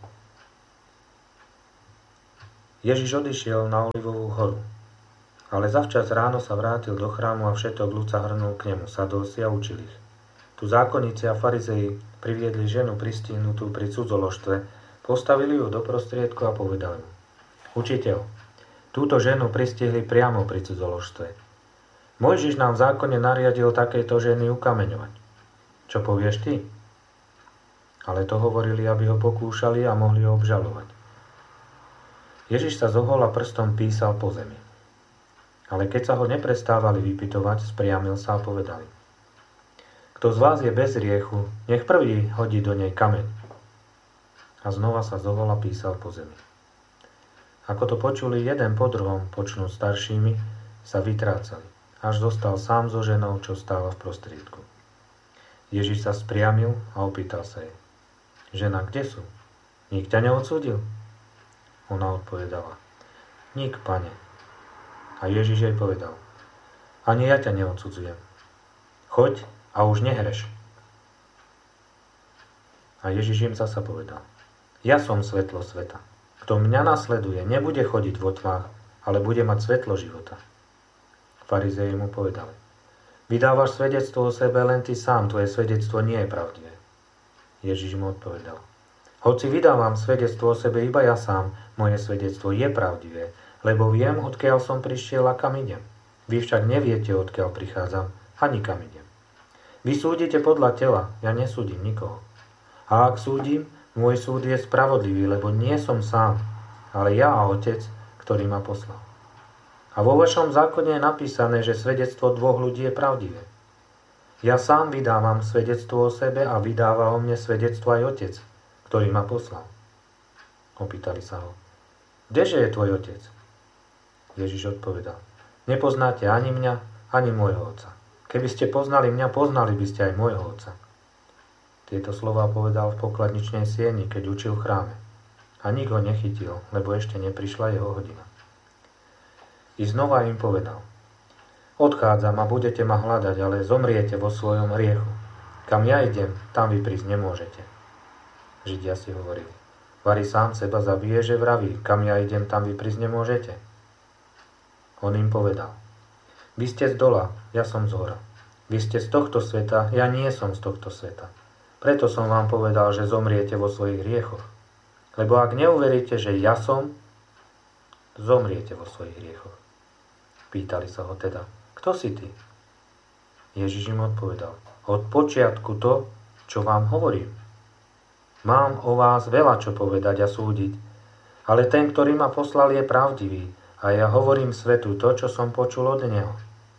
Ježiš odišiel na Olivovú horu, ale zavčas ráno sa vrátil do chrámu a všetok ľud sa hrnul k nemu, sadol si a učil ich. Tu zákonníci a farizeji priviedli ženu pristihnutú pri cudzoložstve, postavili ju do prostriedku a povedali mu: Učiteľ, túto ženu pristihli priamo pri cudzoložstve. Mojžiš nám v zákone nariadil takéto ženy ukameňovať. Čo povieš ty? Ale to hovorili, aby ho pokúšali a mohli ho obžalovať. Ježiš sa zohol a prstom písal po zemi. Ale keď sa ho neprestávali vypytovať, spriamil sa a povedali: Kto z vás je bez hriechu, nech prvý hodí do nej kameň. A znova sa zohol a písal po zemi. Ako to počuli jeden po druhom, počnú staršími, sa vytrácali, až zostal sám so ženou, čo stála v prostriedku. Ježiš sa spriamil a opýtal sa jej: Žena, kde sú? Nik ťa neodsúdil? Ona odpovedala: Nik, Pane. A Ježiš jej povedal: Ani ja ťa neodsudzujem. Choď a už nehreš. A Ježiš im zasa povedal: Ja som svetlo sveta. Kto mňa nasleduje, nebude chodiť vo tmách, ale bude mať svetlo života. Farizeji mu povedali: Vydávaš svedectvo o sebe len ty sám, tvoje svedectvo nie je pravdivé. Ježiš mu odpovedal: Hoci vydávam svedectvo o sebe iba ja sám, moje svedectvo je pravdivé, lebo viem, odkiaľ som prišiel a kam idem. Vy však neviete, odkiaľ prichádzam, ani kam idem. Vy súdite podľa tela, ja nesúdim nikoho. A ak súdim, môj súd je spravodlivý, lebo nie som sám, ale ja a Otec, ktorý ma poslal. A vo vašom zákone je napísané, že svedectvo dvoch ľudí je pravdivé. Ja sám vydávam svedectvo o sebe a vydáva o mne svedectvo aj Otec, ktorý ma poslal. Opýtali sa ho: Kdeže je tvoj otec? Ježiš odpovedal: Nepoznáte ani mňa, ani môjho otca. Keby ste poznali mňa, poznali by ste aj môjho otca. Tieto slová povedal v pokladničnej sieni, keď učil v chráme. A nik ho nechytil, lebo ešte neprišla jeho hodina. I znova im povedal: Odchádzam a budete ma hľadať, ale zomriete vo svojom hriechu. Kam ja idem, tam vy prísť nemôžete. Židia si hovorili: Vari sám seba zabije, že vraví: Kam ja idem, tam vy prísť nemôžete. On im povedal: Vy ste z dola, ja som z hora. Vy ste z tohto sveta, ja nie som z tohto sveta. Preto som vám povedal, že zomriete vo svojich hriechoch. Lebo ak neuveríte, že ja som, zomriete vo svojich hriechoch. Pýtali sa ho teda: Kto si ty? Ježiš im odpovedal: Od počiatku to, čo vám hovorím. Mám o vás veľa čo povedať a súdiť, ale ten, ktorý ma poslal, je pravdivý a ja hovorím svetu to, čo som počul od neho.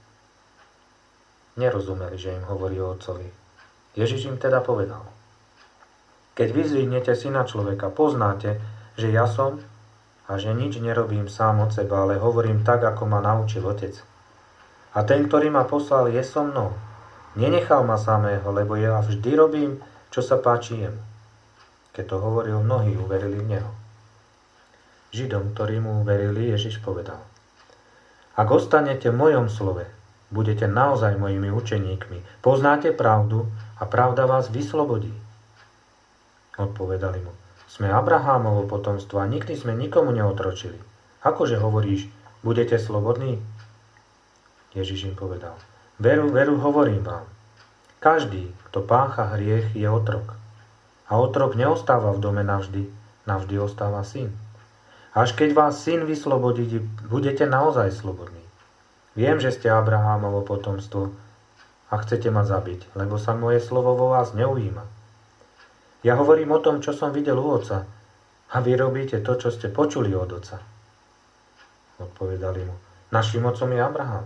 Nerozumeli, že im hovorí o Otcovi. Ježiš im teda povedal: Keď vyzvihnete Syna človeka, poznáte, že ja som a že nič nerobím sám od seba, ale hovorím tak, ako ma naučil Otec. A ten, ktorý ma poslal, je so mnou. Nenechal ma samého, lebo ja vždy robím, čo sa páči jemu. Keď to hovoril, mnohí uverili v neho. Židom, ktorí mu uverili, Ježiš povedal: Ak ostanete v mojom slove, budete naozaj mojimi učeníkmi, poznáte pravdu a pravda vás vyslobodí. Odpovedali mu: Sme Abrahámovo potomstvo a nikdy sme nikomu neotročili. Akože hovoríš, budete slobodní? Ježiš im povedal: Veru, veru, hovorím vám. Každý, kto pácha hriech, je otrok. A otrok neostáva v dome navždy, navždy ostáva syn. Až keď vás syn vyslobodí, budete naozaj slobodní. Viem, že ste Abrahámovo potomstvo a chcete ma zabiť, lebo sa moje slovo vo vás neujíma. Ja hovorím o tom, čo som videl u Otca, a vy robíte to, čo ste počuli od Otca. Odpovedali mu: Naším otcom je Abraham.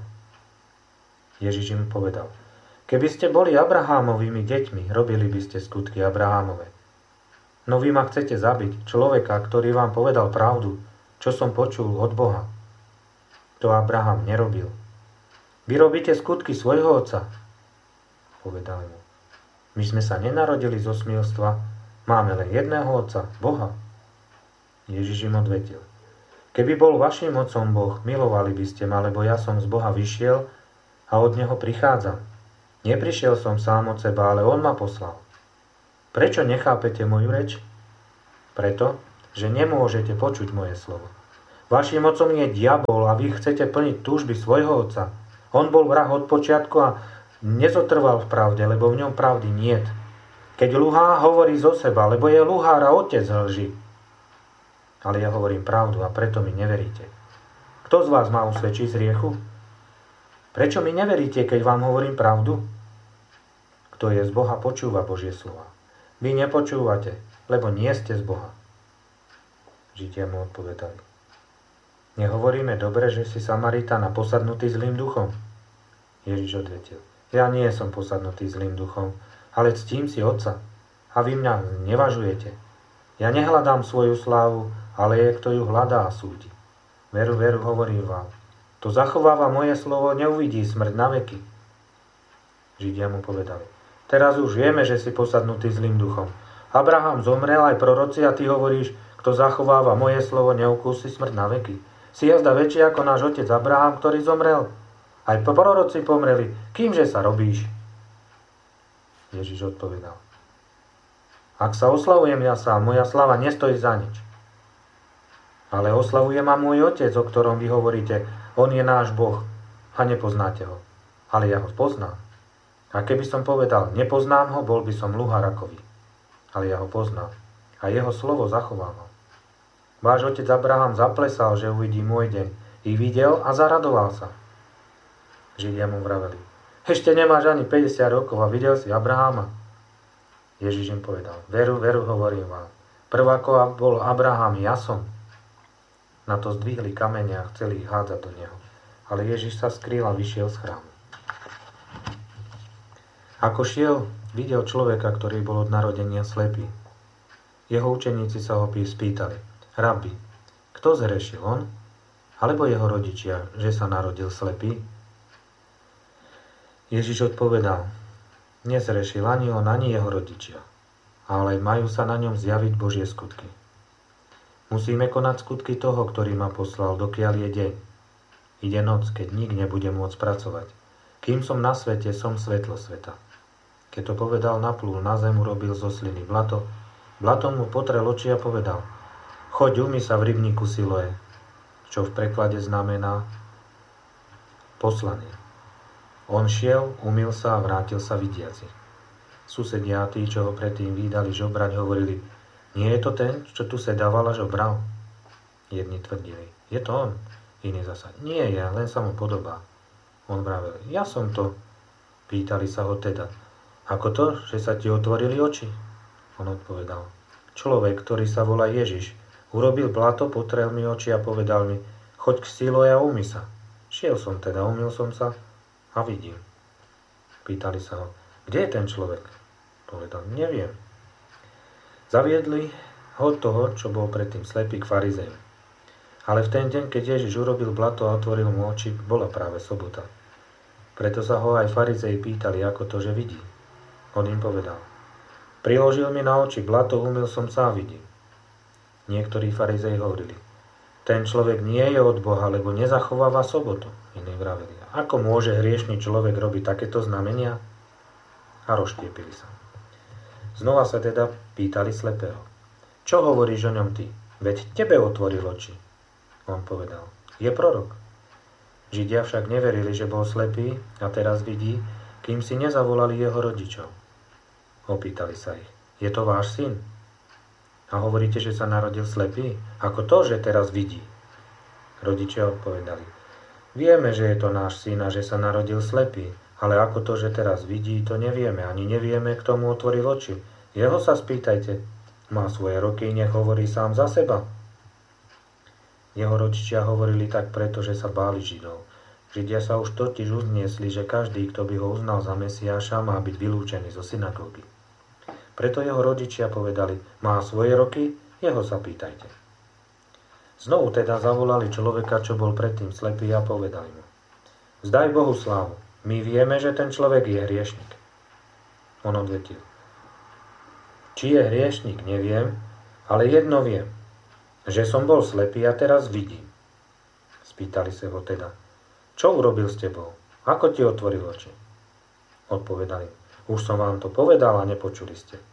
Ježiš im povedal: Keby ste boli Abrahámovými deťmi, robili by ste skutky Abrahámove. No vy ma chcete zabiť, človeka, ktorý vám povedal pravdu, čo som počul od Boha. To Abraham nerobil. Vy robíte skutky svojho otca. Povedal mu: My sme sa nenarodili zo smilstva, máme len jedného otca, Boha. Ježiš im odvetil: Keby bol vašim otcom Boh, milovali by ste ma, lebo ja som z Boha vyšiel a od neho prichádzam. Neprišiel som sám od seba, ale on ma poslal. Prečo nechápete moju reč? Preto, že nemôžete počuť moje slovo. Vaším otcom je diabol a vy chcete plniť túžby svojho otca. On bol vrah od počiatku a nezotrval v pravde, lebo v ňom pravdy niet. Keď luhá, hovorí zo seba, lebo je luhár a otec lži. Ale ja hovorím pravdu a preto mi neveríte. Kto z vás má usvedčiť z hriechu? Prečo mi neveríte, keď vám hovorím pravdu? Kto je z Boha, počúva Božie slova. Vy nepočúvate, lebo nie ste z Boha. Židia mu odpovedali. Nehovoríme dobre, že si Samaritána posadnutý zlým duchom? Ježiš odvetil. Ja nie som posadnutý zlým duchom, ale ctím si Otca. A vy mňa nevažujete. Ja nehľadám svoju slávu, ale je, kto ju hľadá a súdi. Veru, veru, hovorím vám. Kto zachováva moje slovo, neuvidí smrť na veky. Židia mu povedali. Teraz už vieme, že si posadnutý zlým duchom. Abraham zomrel, aj proroci, a ty hovoríš, kto zachováva moje slovo, neukúsi smrť na veky. Si jazda väčší ako náš otec Abraham, ktorý zomrel. Aj proroci pomreli. Kýmže sa robíš? Ježiš odpovedal. Ak sa oslavujem ja sám, moja slava nestojí za nič. Ale oslavuje ma môj otec, o ktorom vy hovoríte, on je náš Boh a nepoznáte ho. Ale ja ho poznám. A keby som povedal, nepoznám ho, bol by som luhár ako vy. Ale ja ho poznám a jeho slovo zachovávam. Váš otec Abraham zaplesal, že uvidí môj deň. I videl a zaradoval sa. Židia mu vraveli. Ešte nemáš ani 50 rokov a videl si Abrahama? Ježiš im povedal. Veru, veru, hovorím vám. Prv ako bol Abraham, ja som. Na to zdvihli kamene a chceli ich hádzať do neho. Ale Ježiš sa skrýl a vyšiel z chrámu. Ako šiel, videl človeka, ktorý bol od narodenia slepý. Jeho učeníci sa ho spýtali. Rabi, kto zhrešil, on? Alebo jeho rodičia, že sa narodil slepý? Ježiš odpovedal. Nezhrešil ani on, ani jeho rodičia. Ale majú sa na ňom zjaviť Božie skutky. Musíme konať skutky toho, ktorý ma poslal, dokiaľ je deň. Ide noc, keď nik nebude môcť pracovať. Kým som na svete, som svetlo sveta. Keď to povedal, naplul na zem, urobil zo sliny blato. Blatom mu potrel oči a povedal, choď umyj sa v rybníku Siloé, čo v preklade znamená poslanie. On šiel, umyl sa a vrátil sa vidiaci. Susedia a tí, čo ho predtým vídali žobrať, hovorili, nie je to ten, čo tu sedával a žobral? Jedni tvrdili, je to on. Iní zasa, nie je, len sa mu podobá. On vravel, ja som to. Pýtali sa ho teda, ako to, že sa ti otvorili oči? On odpovedal, človek, ktorý sa volá Ježiš, urobil blato, potrel mi oči a povedal mi, choď k Siloé a umyj sa. Šiel som teda, umyl som sa a vidím. Pýtali sa ho, kde je ten človek? Povedal, neviem. Zaviedli ho toho, čo bol predtým slepý, k farizejom. Ale v ten deň, keď Ježiš urobil blato a otvoril mu oči, bola práve sobota. Preto sa ho aj farizeji pýtali, ako to, že vidí. On im povedal, priložil mi na oči blato, umyl som sa a vidím. Niektorí farizeji hovorili, ten človek nie je od Boha, lebo nezachováva sobotu. Iní vraveli, ako môže hriešný človek robiť takéto znamenia? A rozštiepili sa. Znova sa teda pýtali slepého, čo hovoríš o ňom ty? Veď tebe otvoril oči. On povedal, je prorok. Židia však neverili, že bol slepý a teraz vidí, kým si nezavolali jeho rodičov. Opýtali sa ich, je to váš syn? A hovoríte, že sa narodil slepý? Ako to, že teraz vidí? Rodičia odpovedali, vieme, že je to náš syn a že sa narodil slepý, ale ako to, že teraz vidí, to nevieme, ani nevieme, kto mu otvoril oči. Jeho sa spýtajte, má svoje roky, nech hovorí sám za seba. Jeho rodičia hovorili tak preto, že sa báli Židov. Židia sa už totiž uzniesli, že každý, kto by ho uznal za Mesiáša, má byť vylúčený zo synagógy. Preto jeho rodičia povedali, má svoje roky, jeho sa pýtajte. Znovu teda zavolali človeka, čo bol predtým slepý a povedali mu, vzdaj Bohu slávu, my vieme, že ten človek je hriešnik. On odvetil, či je hriešnik, neviem, ale jedno viem, že som bol slepý a teraz vidím. Spýtali sa ho teda, čo urobil s tebou? Ako ti otvoril oči? Odpovedali, už som vám to povedal a nepočuli ste.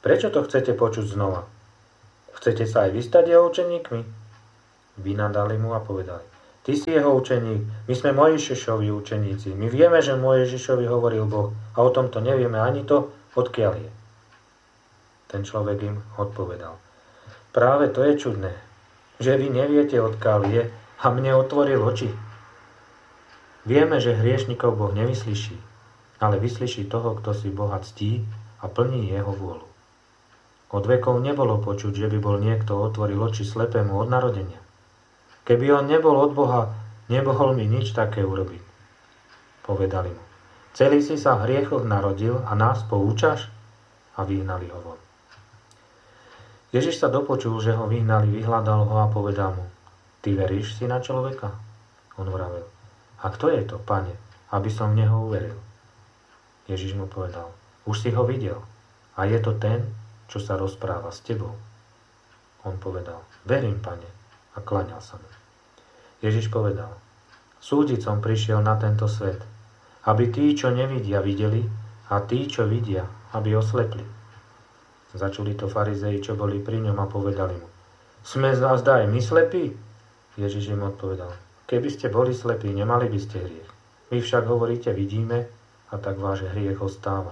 Prečo to chcete počuť znova? Chcete sa aj vy stať jeho učeníkmi? Vynadali mu a povedali: Ty si jeho učeník, my sme Mojžišovi učeníci. My vieme, že Mojžišovi hovoril Boh a o tomto nevieme ani to, odkiaľ je. Ten človek im odpovedal: Práve to je čudné, že vy neviete, odkiaľ je, a mne otvoril oči. Vieme, že hriešnikov Boh nevyslyší, ale vyslyší toho, kto si Boha ctí a plní jeho vôľu. Od vekov nebolo počuť, že by bol niekto otvoril oči slepému od narodenia. Keby on nebol od Boha, nemohol mi nič také urobiť. Povedali mu: Celý si sa v hriechoch narodil a nás poučaš? A vyhnali ho von. Ježiš sa dopočul, že ho vyhnali, vyhľadal ho a povedal mu: Ty veríš si na človeka? On vravel: A kto je to, Pane, aby som v neho uveril? Ježiš mu povedal: Už si ho videl a je to ten, čo sa rozpráva s tebou. On povedal: Verím, Pane, a klaňal sa mu. Ježiš povedal: Súdiť som prišiel na tento svet, aby tí, čo nevidia, videli, a tí, čo vidia, aby oslepli. Začuli to farizei, čo boli pri ňom, a povedali mu: Sme zdaj my slepí? Ježiš im odpovedal: Keby ste boli slepí, nemali by ste hriech. Vy však hovoríte: vidíme, a tak váš hriech ostáva.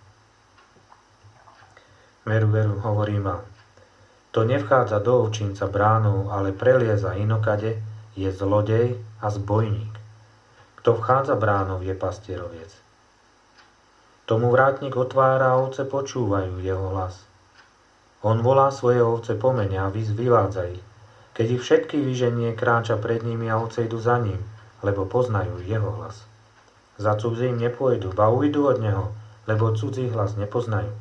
Veru, veru, hovorím vám, to nevchádza do ovčinca bránou, ale prelieza inokade, je zlodej a zbojník. Kto vchádza bránou, je pastieroviec. Tomu vrátnik otvára a ovce počúvajú jeho hlas. On volá svoje ovce po mene a vyvádza ich. Keď ich všetky vyženie, kráča pred nimi a ovce idú za ním, lebo poznajú jeho hlas. Za cudzím nepôjdu, ba ujdu od neho, lebo cudzí hlas nepoznajú.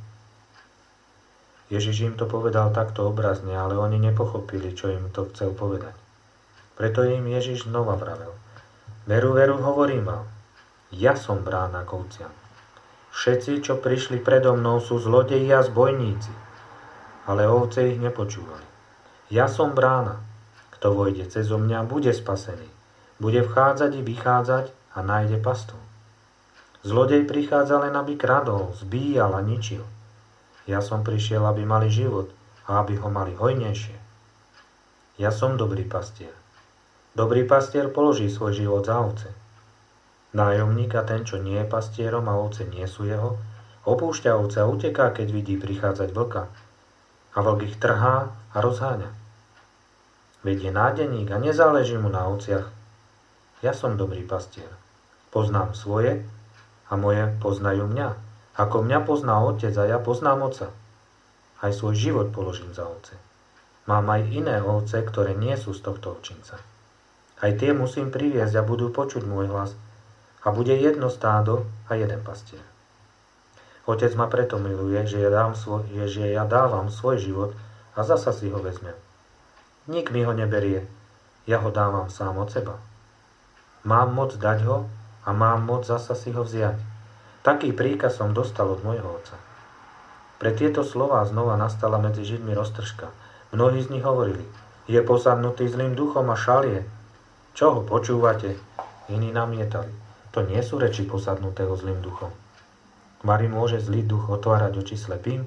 Ježiš im to povedal takto obrazne, ale oni nepochopili, čo im to chcel povedať. Preto im Ježiš znova vravel: Veru, veru, hovorím vám, ja som brána k ovciam. Všetci, čo prišli predo mnou, sú zlodeji a zbojníci, ale ovce ich nepočúvali. Ja som brána. Kto vojde cezo mňa, bude spasený. Bude vchádzať i vychádzať a nájde pastu. Zlodej prichádza len, aby kradol, zbíjal a ničil. Ja som prišiel, aby mali život a aby ho mali hojnejšie. Ja som dobrý pastier. Dobrý pastier položí svoj život za ovce. Nájomník a ten, čo nie je pastierom a ovce nie sú jeho, opúšťa ovce a uteká, keď vidí prichádzať vlka. A vlk ich trhá a rozháňa. Veď je nádeník a nezáleží mu na ovciach. Ja som dobrý pastier. Poznám svoje a moje poznajú mňa. Ako mňa pozná otec a ja poznám otca. Aj svoj život položím za ovce. Mám aj iné ovce, ktoré nie sú z tohto ovčinca. Aj tie musím priviesť a budú počuť môj hlas. A bude jedno stádo a jeden pastier. Otec ma preto miluje, že ja dávam svoj život a zasa si ho vezmem. Nik mi ho neberie, ja ho dávam sám od seba. Mám moc dať ho a mám moc zasa si ho vziať. Taký príkaz som dostal od môjho otca. Pre tieto slová znova nastala medzi Židmi roztržka. Mnohí z nich hovorili: Je posadnutý zlým duchom a šalie. Čo ho počúvate? Iní namietali: To nie sú reči posadnutého zlým duchom. Mari môže zlý duch otvárať oči slepým?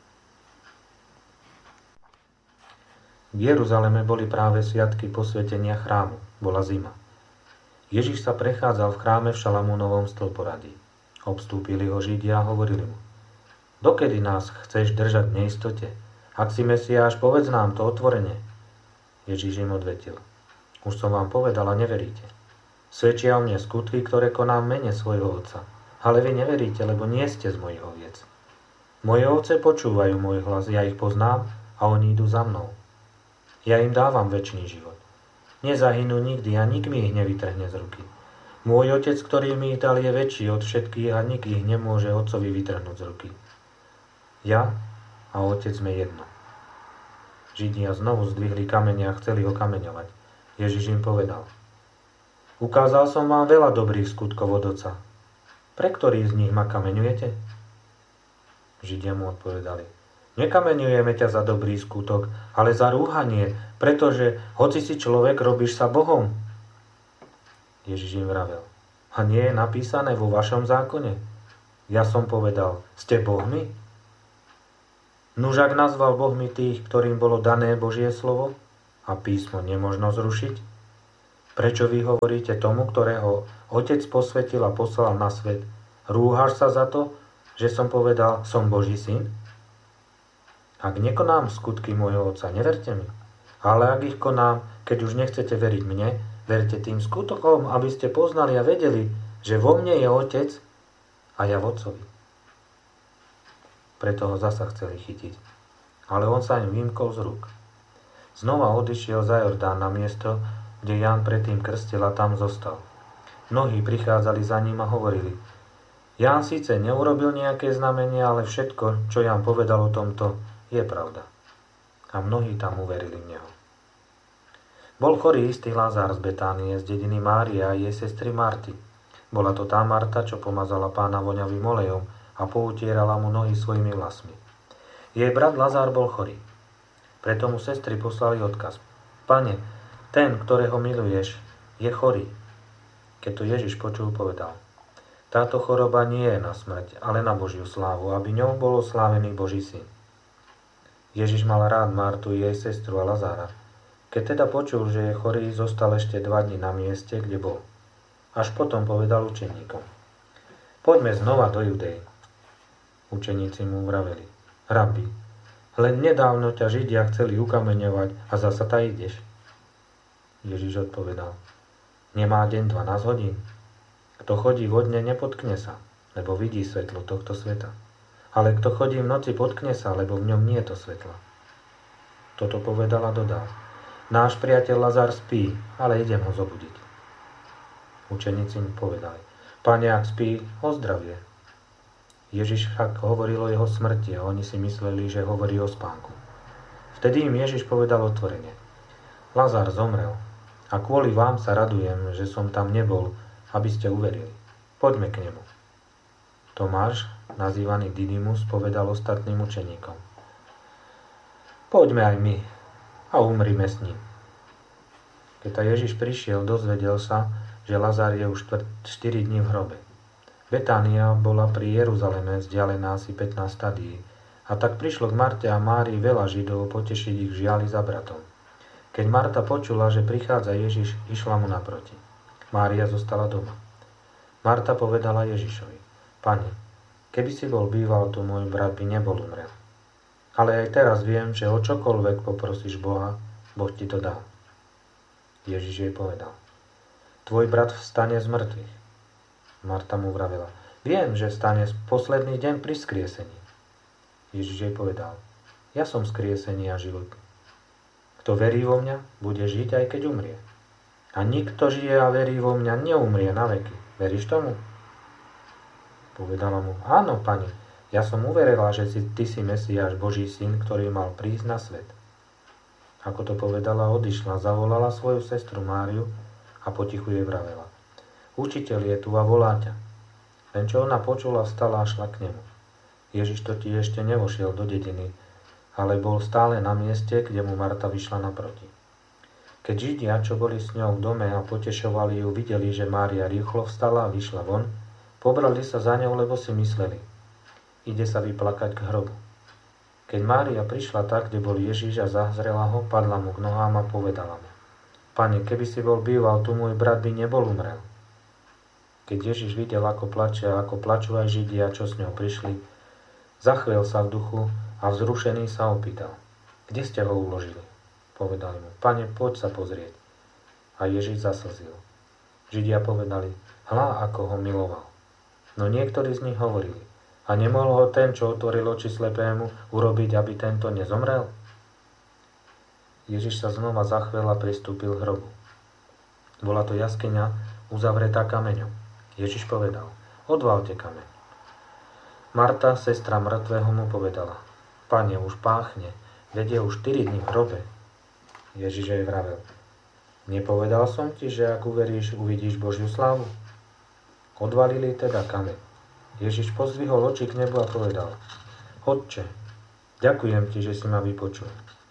V Jeruzaleme boli práve sviatky posvetenia chrámu. Bola zima. Ježiš sa prechádzal v chráme v Šalamúnovom stĺporadí. Obstúpili ho Židia a hovorili mu: Dokedy nás chceš držať v neistote? Ak si Mesiáš, povedz nám to otvorene. Ježiš im odvetil: Už som vám povedal a neveríte. Svedčia o mne skutky, ktoré konám v mene svojho Otca. Ale vy neveríte, lebo nie ste z mojich oviec. Moje ovce počúvajú môj hlas, ja ich poznám a oni idú za mnou. Ja im dávam večný život. Nezahynú nikdy a nik mi ich nevytrhne z ruky. Môj Otec, ktorý mi ich dal, je väčší od všetkých a nik ich nemôže Otcovi vytrhnúť z ruky. Ja a Otec sme jedno. Židia znovu zdvihli kamene a chceli ho kameňovať. Ježiš im povedal: Ukázal som vám veľa dobrých skutkov od Otca. Pre ktorý z nich ma kameňujete? Židia mu odpovedali: Nekameňujeme ťa za dobrý skutok, ale za rúhanie, pretože hoci si človek, robíš sa Bohom. Ježiš im vravel: A nie je napísané vo vašom zákone? Ja som povedal: Ste bohmi? Nuž ak nazval Boh mi tých, ktorým bolo dané Božie slovo a písmo nemožno zrušiť, prečo vy hovoríte tomu, ktorého Otec posvetil a poslal na svet, rúhaš sa za to, že som povedal, som Boží syn? Ak nekonám skutky môjho Otca, neverte mi. Ale ak ich konám, keď už nechcete veriť mne, verte tým skutkom, aby ste poznali a vedeli, že vo mne je Otec a ja v Otcovi. Preto ho zasa chceli chytiť. Ale on sa im vymkol z rúk. Znova odišiel za Jordán na miesto, kde Ján predtým krstil a tam zostal. Mnohí prichádzali za ním a hovorili, Ján síce neurobil nejaké znamenie, ale všetko, čo Ján povedal o tomto, je pravda. A mnohí tam uverili v neho. Bol chorý istý Lazár z Betánie, z dediny Mária a jej sestry Marty. Bola to tá Marta, čo pomazala pána voňavým olejom a poutierala mu nohy svojimi vlasmi. Jej brat Lazár bol chorý. Preto mu sestry poslali odkaz. Pane, ten, ktorého miluješ, je chorý. Keď to Ježiš počul, povedal, táto choroba nie je na smrť, ale na Božiu slávu, aby ňou bol oslávený Boží syn. Ježiš mal rád Martu, jej sestru a Lazára. Keď teda počul, že je chorý, zostal ešte 2 dni na mieste, kde bol. Až potom povedal učeníkom. Poďme znova do Judei. Učeníci mu vraveli. Rabi, len nedávno ťa Židia chceli ukameňovať a zasa ta ideš. Ježiš odpovedal. Nemá deň 12 hodín. Kto chodí vo dne, nepotkne sa, lebo vidí svetlo tohto sveta. Ale kto chodí v noci, potkne sa, lebo v ňom nie je to svetla. Toto povedal a dodal. Náš priateľ Lazár spí, ale idem ho zobudiť. Učeníci mu povedali. Pane, ak spí, ozdravie. Ježiš však hovoril o jeho smrti a oni si mysleli, že hovorí o spánku. Vtedy im Ježiš povedal otvorene. Lazár zomrel a kvôli vám sa radujem, že som tam nebol, aby ste uverili. Poďme k nemu. Tomáš, nazývaný Didymus, povedal ostatným učeníkom. Poďme aj my a umrime s ním. Keď ta Ježiš prišiel, dozvedel sa, že Lazár je už 4 dní v hrobe. Betánia bola pri Jeruzaleme vzdialená asi 15 stadií a tak prišlo k Marte a Márii veľa Židov potešiť ich žiali za bratom. Keď Marta počula, že prichádza Ježiš, išla mu naproti. Mária zostala doma. Marta povedala Ježišovi, Pane, keby si bol býval tu, môj brat by nebol umrel. Ale aj teraz viem, že o čokoľvek poprosíš Boha, Boh ti to dá. Ježiš jej povedal, tvoj brat vstane z mŕtvych. Marta mu vravela, viem, že vstane posledný deň pri skriesení. Ježiš jej povedal, ja som skriesení a život. Kto verí vo mňa, bude žiť aj keď umrie. A nikto žije a verí vo mňa, neumrie na veky. Veríš tomu? Povedala mu, áno, Pane, ja som uverila, že ty si Mesiáš, Boží syn, ktorý mal prísť na svet. Ako to povedala, odišla, zavolala svoju sestru Máriu a potichu jej vravela. Učiteľ je tu a volá ťa. Len čo ona počula, vstala a šla k nemu. Ježiš totiž ešte nevošiel do dediny, ale bol stále na mieste, kde mu Marta vyšla naproti. Keď Židia, čo boli s ňou v dome a potešovali ju, videli, že Mária rýchlo vstala a vyšla von, pobrali sa za ňou, lebo si mysleli, ide sa vyplakať k hrobu. Keď Mária prišla tak, kde bol Ježiš a zazrela ho, padla mu k nohám a povedala mu, Pane, keby si bol býval, tu môj brat by nebol umrel. Keď Ježiš videl, ako plače a ako plačú aj Židia, čo s ňou prišli, zachvel sa v duchu a vzrušený sa opýtal, kde ste ho uložili? Povedali mu, Pane, poď sa pozrieť. A Ježiš zaslzil. Židia povedali, hľa, ako ho miloval. No niektorí z nich hovorili, a nemohol ho ten, čo otvoril oči slepému, urobiť, aby tento nezomrel? Ježiš sa znova zachvel a pristúpil k hrobu. Bola to jaskyňa uzavretá kameňom. Ježiš povedal, odvalte kameň. Marta, sestra mŕtvého, mu povedala, Pane, už páchne, veď je už 4 dní v hrobe. Ježiš jej vravel, nepovedal som ti, že ak uveríš, uvidíš Božiu slávu? Odvalili teda kameň. Ježiš pozdvihol oči k nebu a povedal, Otče, ďakujem ti, že si ma vypočul.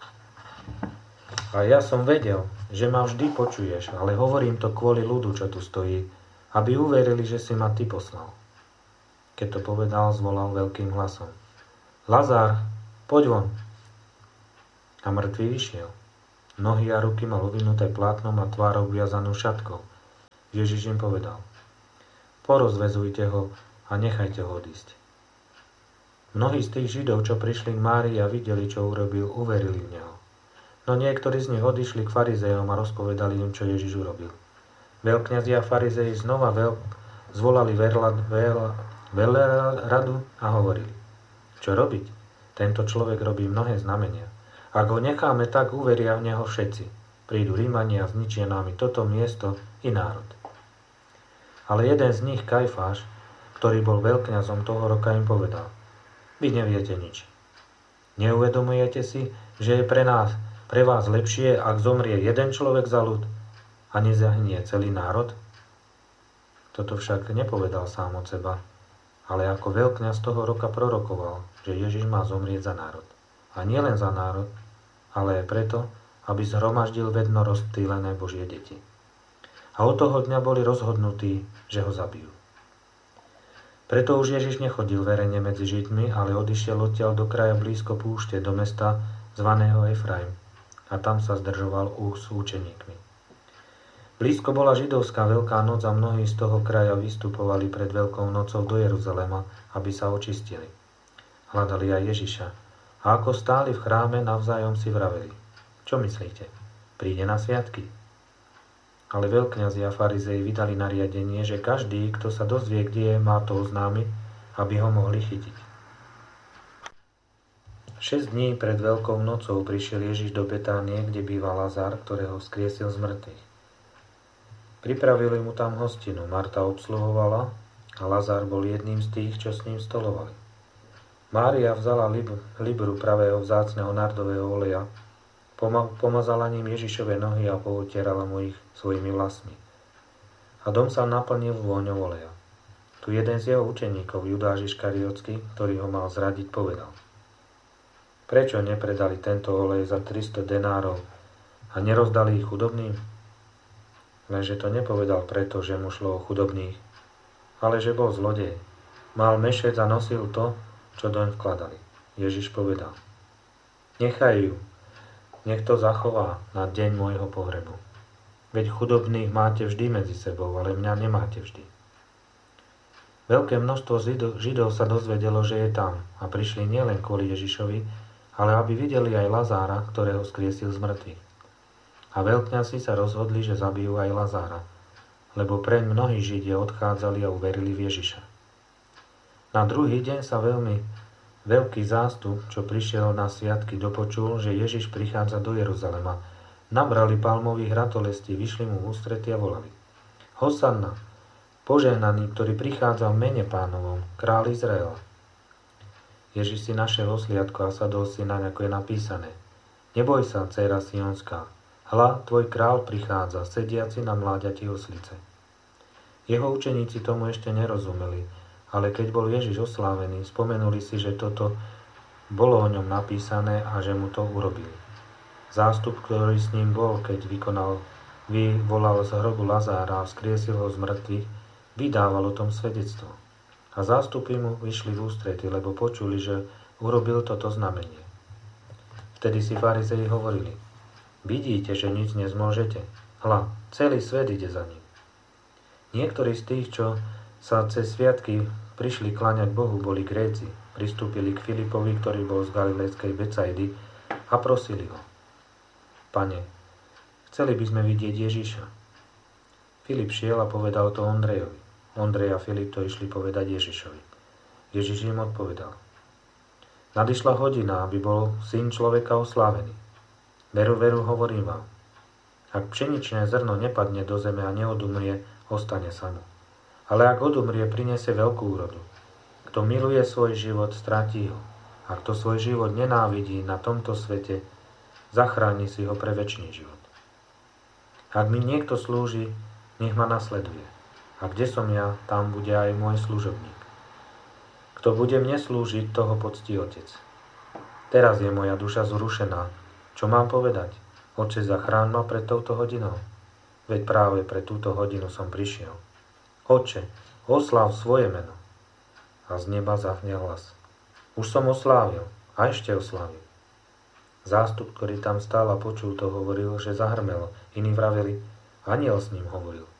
A ja som vedel, že ma vždy počuješ, ale hovorím to kvôli ľudu, čo tu stojí, aby uverili, že si ma ty poslal. Keď to povedal, zvolal veľkým hlasom. Lazár, poď von. A mŕtvý vyšiel. Nohy a ruky mal ovinuté plátnom a tvár obviazanú šatkou. Ježiš im povedal: porozvezujte ho a nechajte ho odísť. Mnohí z tých Židov, čo prišli k Márii a videli, čo urobil, uverili v neho. No niektorí z nich odišli k farizejom a rozpovedali im, čo Ježiš urobil. Veľkňazi a farizeji znova zvolali veľradu a hovorili: čo robiť? Tento človek robí mnohé znamenia. Ak ho necháme, tak uveria v neho všetci. Prídu Rímania a zničia nám i toto miesto i národ. Ale jeden z nich, Kajfáš, ktorý bol veľkňazom toho roka, im povedal: vy neviete nič. Neuvedomujete si, že je pre vás lepšie, ak zomrie jeden človek za ľud a nezahynie celý národ? Toto však nepovedal sám od seba, ale ako veľkňaz toho roka prorokoval, že Ježiš má zomrieť za národ. A nie len za národ, ale aj preto, aby zhromaždil vedno rozptýlené Božie deti. A od toho dňa boli rozhodnutí, že ho zabijú. Preto už Ježiš nechodil verejne medzi Židmi, ale odišiel odtiaľ do kraja blízko púšte, do mesta zvaného Efraim, a tam sa zdržoval s učeníkmi. Blízko bola židovská Veľká noc a mnohí z toho kraja vystupovali pred Veľkou nocou do Jeruzalema, aby sa očistili. Hľadali aj Ježiša. A ako stáli v chráme, navzájom si vraveli: čo myslíte? Príde na sviatky? Ale veľkňazi a farizei vydali nariadenie, že každý, kto sa dozvie, kde je, má to oznámiť, aby ho mohli chytiť. 6 dní pred Veľkou nocou prišiel Ježiš do Betánie, kde býval Lazár, ktorého vzkriesil z mŕtvych. Pripravili mu tam hostinu, Marta obsluhovala a Lazár bol jedným z tých, čo s ním stolovali. Mária vzala libru pravého vzácneho nardového oleja, pomazala ním Ježišove nohy a poutierala mu ich svojimi vlasmi. A dom sa naplnil vôňou oleja. Tu jeden z jeho učeníkov, Judáš Iškariotsky, ktorý ho mal zradiť, povedal: prečo nepredali tento olej za 300 denárov a nerozdali ich chudobným? Lenže to nepovedal preto, že mu šlo o chudobných, ale že bol zlodej. Mal mešec a nosil to, čo doň vkladali. Ježiš povedal: nechaj ju, nech to zachová na deň môjho pohrebu. Veď chudobných máte vždy medzi sebou, ale mňa nemáte vždy. Veľké množstvo Židov sa dozvedelo, že je tam, a prišli nielen kvôli Ježišovi, ale aby videli aj Lazára, ktorého skriesil z mŕtvych. A veľkňazi sa rozhodli, že zabijú aj Lazára, lebo preň mnohí Židia odchádzali a uverili v Ježiša. Na druhý deň sa veľký zástup, čo prišiel na sviatky, dopočul, že Ježiš prichádza do Jeruzalema. Nabrali palmových ratolestí, vyšli mu v ústrety a volali: Hosanna, požehnaný, ktorý prichádza v mene Pánovom, kráľ Izraela. Ježiš si našiel osliadko a sadol si naň, ako je napísané: neboj sa, dcéra Sionská, hľa, tvoj kráľ prichádza, sediaci na mláďati oslice. Jeho učeníci tomu ešte nerozumeli, ale keď bol Ježiš oslávený, spomenuli si, že toto bolo o ňom napísané a že mu to urobili. Zástup, ktorý s ním bol, keď vyvolal z hrobu Lazára a vzkriesil ho z mŕtvych, vydával o tom svedectvo. A zástupy mu vyšli v ústrety, lebo počuli, že urobil toto znamenie. Vtedy si farizei hovorili: vidíte, že nič nezmôžete? Hľa, celý svet ide za ním. Niektorí z tých, čo sa cez sviatky prišli kláňať Bohu, boli Gréci. Pristúpili k Filipovi, ktorý bol z galilejskej Becajdy, a prosili ho: Pane, chceli by sme vidieť Ježiša. Filip šiel a povedal to Ondrejovi. Ondrej a Filip to išli povedať Ježišovi. Ježiš im odpovedal: nadišla hodina, aby bol Syn človeka oslávený. Veru, veru, hovorím vám, ak pšeničné zrno nepadne do zeme a neodumrie, ostane samo. Ale ak odumrie, prinesie veľkú úrodu. Kto miluje svoj život, stratí ho. A kto svoj život nenávidí na tomto svete, zachráni si ho pre večný život. Ak mi niekto slúži, nech ma nasleduje. A kde som ja, tam bude aj môj služobník. Kto bude mne slúžiť, toho poctí Otec. Teraz je moja duša zrušená. Čo mám povedať? Otče, zachráň ma pred touto hodinou. Veď práve pre túto hodinu som prišiel. Otče, osláv svoje meno. A z neba zahňal hlas: už som oslávil, A ešte oslávil. Zástup, ktorý tam stál a počul to, hovoril, že zahrmelo. Iní vraveli, anjel s ním hovoril.